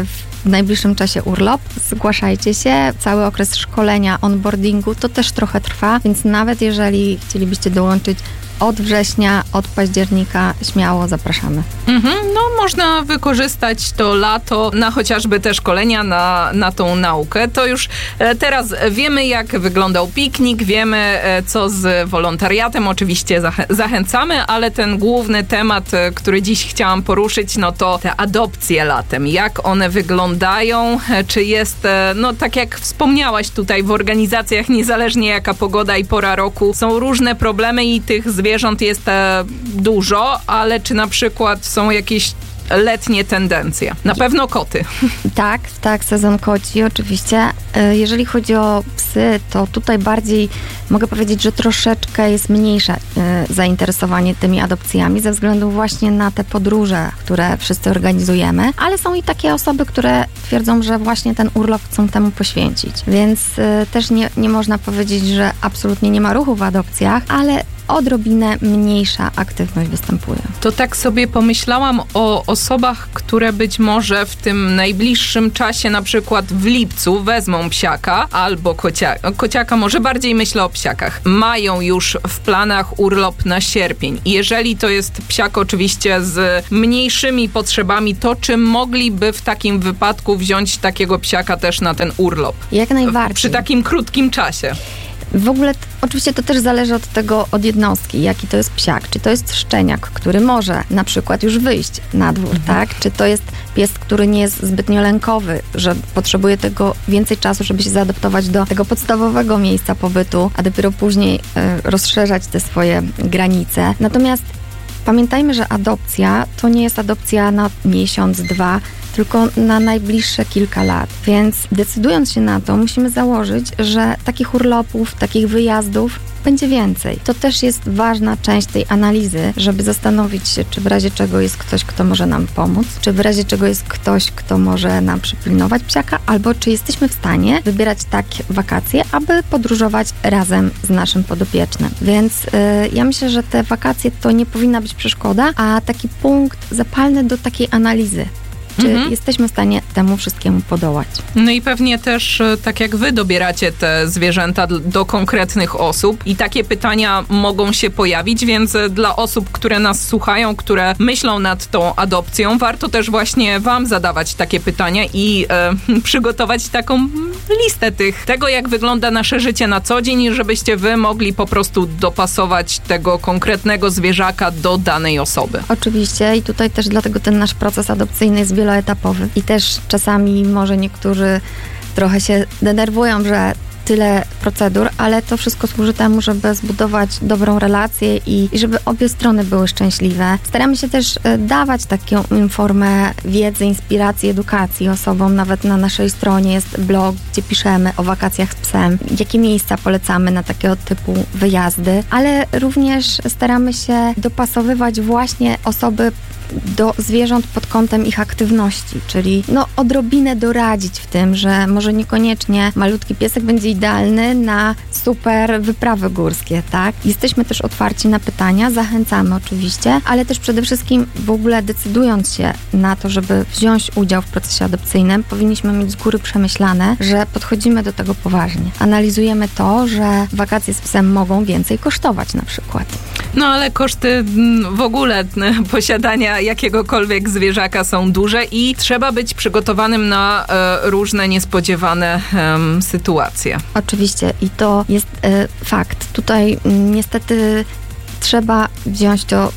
[SPEAKER 14] w najbliższym czasie urlop, zgłaszajcie się. Cały okres szkolenia, onboardingu to też trochę trwa, więc nawet jeżeli chcielibyście dołączyć od września, od października, śmiało zapraszamy.
[SPEAKER 11] Mhm, no można wykorzystać to lato na chociażby te szkolenia, na, na tą naukę. To już e, teraz wiemy, jak wyglądał piknik, wiemy, e, co z wolontariatem. Oczywiście zachę- zachęcamy, ale ten główny temat, e, który dziś chciałam poruszyć, no to te adopcje latem. Jak one wyglądają? E, czy jest, e, no tak jak wspomniałaś tutaj, w organizacjach, niezależnie jaka pogoda i pora roku, są różne problemy i tych zwierząt Zwierząt jest e, dużo, ale czy na przykład są jakieś letnie tendencje? Na pewno koty.
[SPEAKER 14] Tak, tak, sezon koci oczywiście. Jeżeli chodzi o psy, to tutaj bardziej mogę powiedzieć, że troszeczkę jest mniejsze zainteresowanie tymi adopcjami ze względu właśnie na te podróże, które wszyscy organizujemy, ale są i takie osoby, które twierdzą, że właśnie ten urlop chcą temu poświęcić. Więc też nie, nie można powiedzieć, że absolutnie nie ma ruchu w adopcjach, ale odrobinę mniejsza aktywność występuje.
[SPEAKER 11] To tak sobie pomyślałam o osobach, które być może w tym najbliższym czasie, na przykład w lipcu, wezmą psiaka albo kocia- kociaka, może bardziej myślę o psiakach. Mają już w planach urlop na sierpień. I jeżeli to jest psiak oczywiście z mniejszymi potrzebami, to czy mogliby w takim wypadku wziąć takiego psiaka też na ten urlop?
[SPEAKER 14] Jak najbardziej.
[SPEAKER 11] Przy takim krótkim czasie.
[SPEAKER 14] W ogóle t- oczywiście to też zależy od tego, od jednostki, jaki to jest psiak. Czy to jest szczeniak, który może na przykład już wyjść na dwór, mhm. tak? Czy to jest pies, który nie jest zbytnio lękowy, że potrzebuje tego więcej czasu, żeby się zaadaptować do tego podstawowego miejsca pobytu, a dopiero później y, rozszerzać te swoje granice. Natomiast pamiętajmy, że adopcja to nie jest adopcja na miesiąc, dwa, tylko na najbliższe kilka lat. Więc decydując się na to, musimy założyć, że takich urlopów, takich wyjazdów będzie więcej. To też jest ważna część tej analizy, żeby zastanowić się, czy w razie czego jest ktoś, kto może nam pomóc, czy w razie czego jest ktoś, kto może nam przypilnować psiaka, albo czy jesteśmy w stanie wybierać takie wakacje, aby podróżować razem z naszym podopiecznym. Więc yy, ja myślę, że te wakacje to nie powinna być przeszkoda, a taki punkt zapalny do takiej analizy. Czy mhm. jesteśmy w stanie temu wszystkiemu podołać?
[SPEAKER 11] No i pewnie też, tak jak wy dobieracie te zwierzęta do konkretnych osób i takie pytania mogą się pojawić, więc dla osób, które nas słuchają, które myślą nad tą adopcją, warto też właśnie wam zadawać takie pytania i e, przygotować taką listę tych, tego jak wygląda nasze życie na co dzień, żebyście wy mogli po prostu dopasować tego konkretnego zwierzaka do danej osoby.
[SPEAKER 14] Oczywiście i tutaj też dlatego ten nasz proces adopcyjny jest wieloetapowy i też czasami może niektórzy trochę się denerwują, że tyle procedur, ale to wszystko służy temu, żeby zbudować dobrą relację i, i żeby obie strony były szczęśliwe. Staramy się też dawać taką formę wiedzy, inspiracji, edukacji osobom. Nawet na naszej stronie jest blog, gdzie piszemy o wakacjach z psem, jakie miejsca polecamy na takiego typu wyjazdy, ale również staramy się dopasowywać właśnie osoby do zwierząt pod kątem ich aktywności, czyli no odrobinę doradzić w tym, że może niekoniecznie malutki piesek będzie idealny na super wyprawy górskie, tak? Jesteśmy też otwarci na pytania, zachęcamy oczywiście, ale też przede wszystkim w ogóle decydując się na to, żeby wziąć udział w procesie adopcyjnym, powinniśmy mieć z góry przemyślane, że podchodzimy do tego poważnie. Analizujemy to, że wakacje z psem mogą więcej kosztować na przykład.
[SPEAKER 11] No ale koszty w ogóle posiadania jakiegokolwiek zwierzaka są duże i trzeba być przygotowanym na e, różne niespodziewane e, sytuacje.
[SPEAKER 14] Oczywiście i to jest e, fakt. Tutaj m, niestety trzeba wziąć to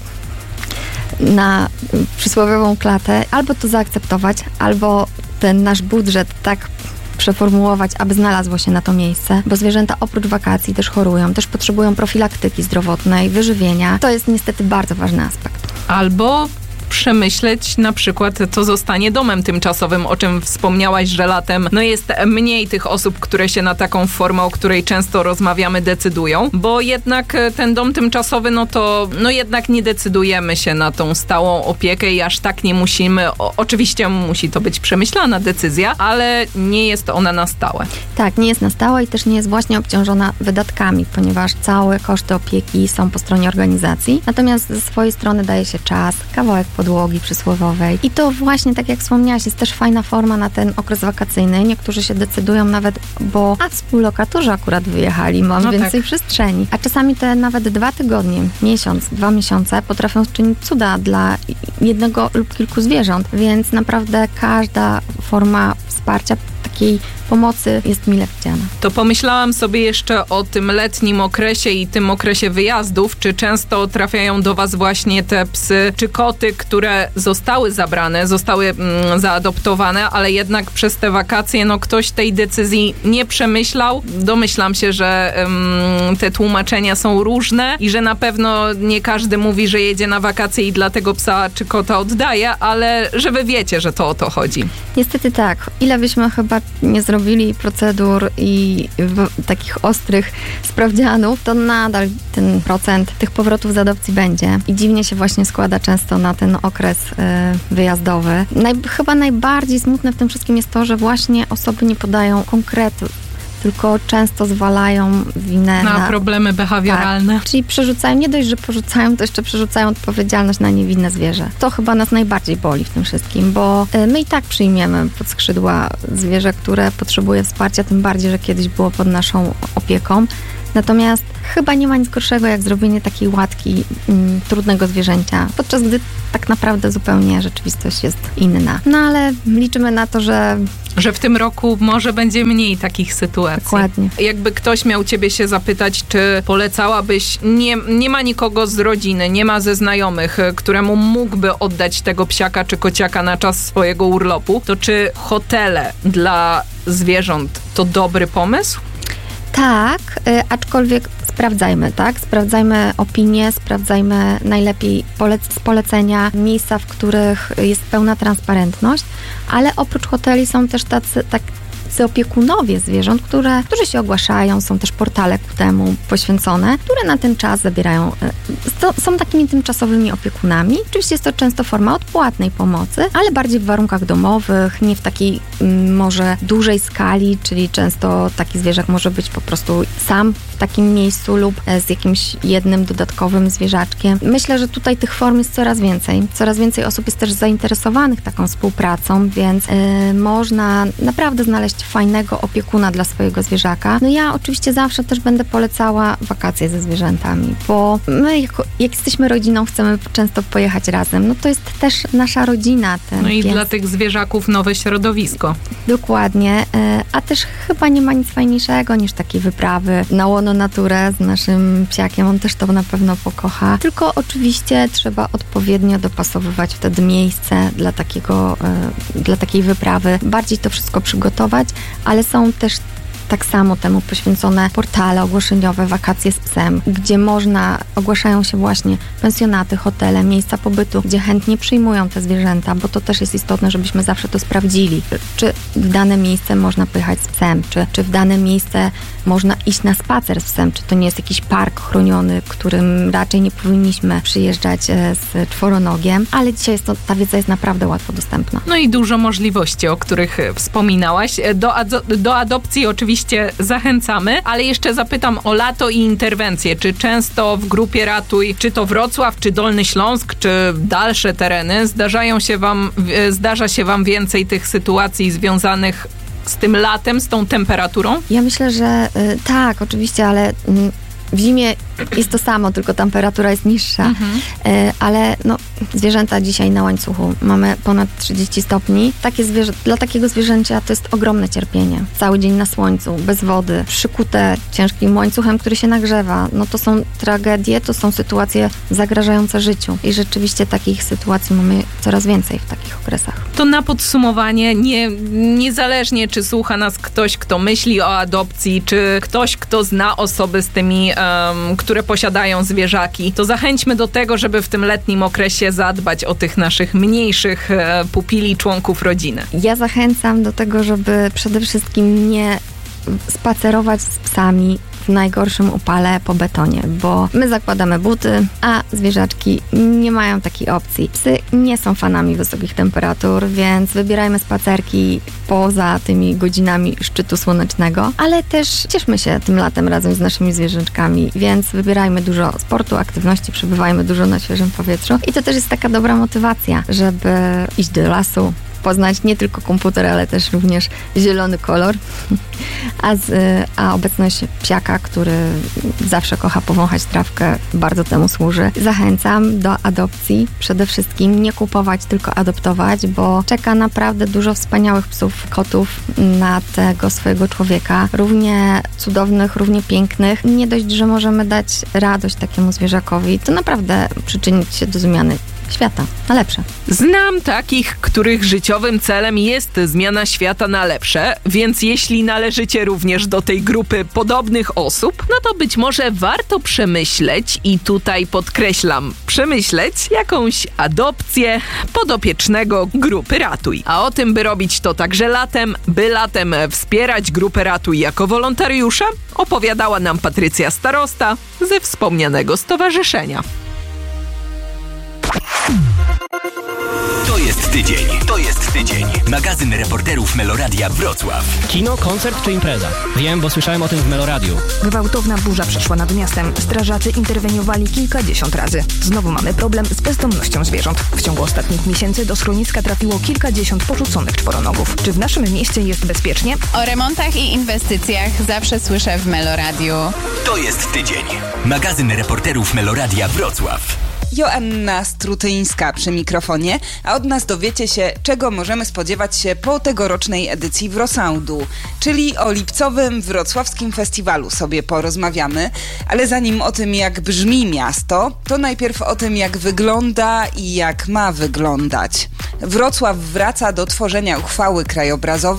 [SPEAKER 14] na przysłowiową klatę, albo to zaakceptować, albo ten nasz budżet tak przeformułować, aby znalazło się na to miejsce, bo zwierzęta oprócz wakacji też chorują, też potrzebują profilaktyki zdrowotnej, wyżywienia. To jest niestety bardzo ważny aspekt.
[SPEAKER 11] Albo przemyśleć na przykład to zostanie domem tymczasowym, o czym wspomniałaś, że latem no jest mniej tych osób, które się na taką formę, o której często rozmawiamy, decydują, bo jednak ten dom tymczasowy, no to no jednak nie decydujemy się na tą stałą opiekę i aż tak nie musimy, o, oczywiście musi to być przemyślana decyzja, ale nie jest ona na stałe.
[SPEAKER 14] Tak, nie jest na stałe i też nie jest właśnie obciążona wydatkami, ponieważ całe koszty opieki są po stronie organizacji, natomiast ze swojej strony daje się czas, kawałek podróży, podłogi przysłowiowej. I to właśnie, tak jak wspomniałaś, jest też fajna forma na ten okres wakacyjny. Niektórzy się decydują nawet, bo a współlokatorzy akurat wyjechali, mam
[SPEAKER 11] no
[SPEAKER 14] więcej
[SPEAKER 11] tak.
[SPEAKER 14] przestrzeni. A czasami te nawet dwa tygodnie, miesiąc, dwa miesiące potrafią czynić cuda dla jednego lub kilku zwierząt, więc naprawdę każda forma wsparcia, takiej pomocy jest mile widziana.
[SPEAKER 11] To pomyślałam sobie jeszcze o tym letnim okresie i tym okresie wyjazdów. Czy często trafiają do was właśnie te psy czy koty, które zostały zabrane, zostały mm, zaadoptowane, ale jednak przez te wakacje no ktoś tej decyzji nie przemyślał. Domyślam się, że mm, te tłumaczenia są różne i że na pewno nie każdy mówi, że jedzie na wakacje i dlatego psa czy kota oddaje, ale że wy wiecie, że to o to chodzi.
[SPEAKER 14] Niestety tak. Ile byśmy chyba nie zrobili procedur i w, takich ostrych sprawdzianów, to nadal ten procent tych powrotów z adopcji będzie. I dziwnie się właśnie składa często na ten okres y, wyjazdowy. Naj, chyba najbardziej smutne w tym wszystkim jest to, że właśnie osoby nie podają konkretów, tylko często zwalają winę
[SPEAKER 11] na,
[SPEAKER 14] na
[SPEAKER 11] problemy behawioralne.
[SPEAKER 14] Tak, czyli przerzucają, nie dość, że porzucają, to jeszcze przerzucają odpowiedzialność na niewinne zwierzę. To chyba nas najbardziej boli w tym wszystkim, bo my i tak przyjmiemy pod skrzydła zwierzę, które potrzebuje wsparcia, tym bardziej, że kiedyś było pod naszą opieką. Natomiast chyba nie ma nic gorszego, jak zrobienie takiej łatki mm, trudnego zwierzęcia, podczas gdy tak naprawdę zupełnie rzeczywistość jest inna. No ale liczymy na to, że
[SPEAKER 11] Że w tym roku może będzie mniej takich sytuacji.
[SPEAKER 14] Dokładnie.
[SPEAKER 11] Jakby ktoś miał ciebie się zapytać, czy polecałabyś, nie, nie ma nikogo z rodziny, nie ma ze znajomych, któremu mógłby oddać tego psiaka czy kociaka na czas swojego urlopu, to czy hotele dla zwierząt to dobry pomysł?
[SPEAKER 14] Tak, y, aczkolwiek sprawdzajmy, tak? Sprawdzajmy opinie, sprawdzajmy najlepiej polec- polecenia, miejsca, w których jest pełna transparentność, ale oprócz hoteli są też tacy, tak, opiekunowie zwierząt, które, którzy się ogłaszają, są też portale ku temu poświęcone, które na ten czas zabierają, to, są takimi tymczasowymi opiekunami. Oczywiście jest to często forma odpłatnej pomocy, ale bardziej w warunkach domowych, nie w takiej m, może dużej skali, czyli często taki zwierzak może być po prostu sam w takim miejscu lub z jakimś jednym dodatkowym zwierzaczkiem. Myślę, że tutaj tych form jest coraz więcej. Coraz więcej osób jest też zainteresowanych taką współpracą, więc yy, można naprawdę znaleźć fajnego opiekuna dla swojego zwierzaka. No ja oczywiście zawsze też będę polecała wakacje ze zwierzętami, bo my jako, jak jesteśmy rodziną, chcemy często pojechać razem. No to jest też nasza rodzina. Ten
[SPEAKER 11] no i
[SPEAKER 14] pies.
[SPEAKER 11] Dla tych zwierzaków nowe środowisko.
[SPEAKER 14] Dokładnie, a też chyba nie ma nic fajniejszego niż takie wyprawy na łono naturę z naszym psiakiem. On też to na pewno pokocha. Tylko oczywiście trzeba odpowiednio dopasowywać wtedy miejsce dla takiego, dla takiej wyprawy. Bardziej to wszystko przygotować, ale są też tak samo temu poświęcone portale ogłoszeniowe, wakacje z psem, gdzie można, ogłaszają się właśnie pensjonaty, hotele, miejsca pobytu, gdzie chętnie przyjmują te zwierzęta, bo to też jest istotne, żebyśmy zawsze to sprawdzili. Czy w dane miejsce można pojechać z psem, czy, czy w dane miejsce można iść na spacer z psem, czy to nie jest jakiś park chroniony, którym raczej nie powinniśmy przyjeżdżać z czworonogiem, ale dzisiaj jest to, ta wiedza jest naprawdę łatwo dostępna.
[SPEAKER 11] No i dużo możliwości, o których wspominałaś. Do, ado- do adopcji oczywiście zachęcamy, ale jeszcze zapytam o lato i interwencje. Czy często w grupie Ratuj, czy to Wrocław, czy Dolny Śląsk, czy dalsze tereny, zdarzają się wam, zdarza się wam więcej tych sytuacji związanych z tym latem, z tą temperaturą?
[SPEAKER 14] Ja myślę, że y, tak, oczywiście, ale... Y, w zimie jest to samo, tylko temperatura jest niższa, mhm. y, ale no, zwierzęta dzisiaj na łańcuchu. Mamy ponad trzydzieści stopni. Takie zwierzę, dla takiego zwierzęcia to jest ogromne cierpienie. Cały dzień na słońcu, bez wody, przykute ciężkim łańcuchem, który się nagrzewa. No to są tragedie, to są sytuacje zagrażające życiu. I rzeczywiście takich sytuacji mamy coraz więcej w takich okresach.
[SPEAKER 11] To na podsumowanie, nie, niezależnie czy słucha nas ktoś, kto myśli o adopcji, czy ktoś, kto zna osoby z tymi Um, które posiadają zwierzaki, to zachęćmy do tego, żeby w tym letnim okresie zadbać o tych naszych mniejszych e, pupili, członków rodziny.
[SPEAKER 14] Ja zachęcam do tego, żeby przede wszystkim nie spacerować z psami w najgorszym upale po betonie, bo my zakładamy buty, a zwierzaczki nie mają takiej opcji. Psy nie są fanami wysokich temperatur, więc wybierajmy spacerki poza tymi godzinami szczytu słonecznego, ale też cieszmy się tym latem razem z naszymi zwierzątkami, więc wybierajmy dużo sportu, aktywności, przebywajmy dużo na świeżym powietrzu i to też jest taka dobra motywacja, żeby iść do lasu, poznać nie tylko komputer, ale też również zielony kolor, a, z, a obecność psiaka, który zawsze kocha powąchać trawkę, bardzo temu służy. Zachęcam do adopcji. Przede wszystkim nie kupować, tylko adoptować, bo czeka naprawdę dużo wspaniałych psów, kotów na tego swojego człowieka. Równie cudownych, równie pięknych. Nie dość, że możemy dać radość takiemu zwierzakowi, to naprawdę przyczynić się do zmiany świata na lepsze.
[SPEAKER 11] Znam takich, których życiowym celem jest zmiana świata na lepsze, więc jeśli należycie również do tej grupy podobnych osób, no to być może warto przemyśleć, i tutaj podkreślam, przemyśleć jakąś adopcję podopiecznego grupy Ratuj. A o tym, by robić to także latem, by latem wspierać grupę Ratuj jako wolontariusza, opowiadała nam Patrycja Starosta ze wspomnianego stowarzyszenia.
[SPEAKER 7] To jest tydzień. To jest tydzień. Magazyn reporterów Meloradia Wrocław.
[SPEAKER 3] Kino, koncert czy impreza? Wiem, bo słyszałem o tym w Meloradiu.
[SPEAKER 8] Gwałtowna burza przeszła nad miastem. Strażacy interweniowali kilkadziesiąt razy. Znowu mamy problem z bezdomnością zwierząt. W ciągu ostatnich miesięcy do schroniska trafiło kilkadziesiąt porzuconych czworonogów. Czy w naszym mieście jest bezpiecznie?
[SPEAKER 9] O remontach i inwestycjach zawsze słyszę w Meloradiu.
[SPEAKER 7] To jest tydzień. Magazyn reporterów Meloradia Wrocław.
[SPEAKER 2] Joanna Strutyńska przy mikrofonie, a od nas dowiecie się, czego możemy spodziewać się po tegorocznej edycji Wrosoundu, czyli o lipcowym wrocławskim festiwalu sobie porozmawiamy, ale zanim o tym, jak brzmi miasto, to najpierw o tym, jak wygląda i jak ma wyglądać. Wrocław wraca do tworzenia uchwały krajobrazowej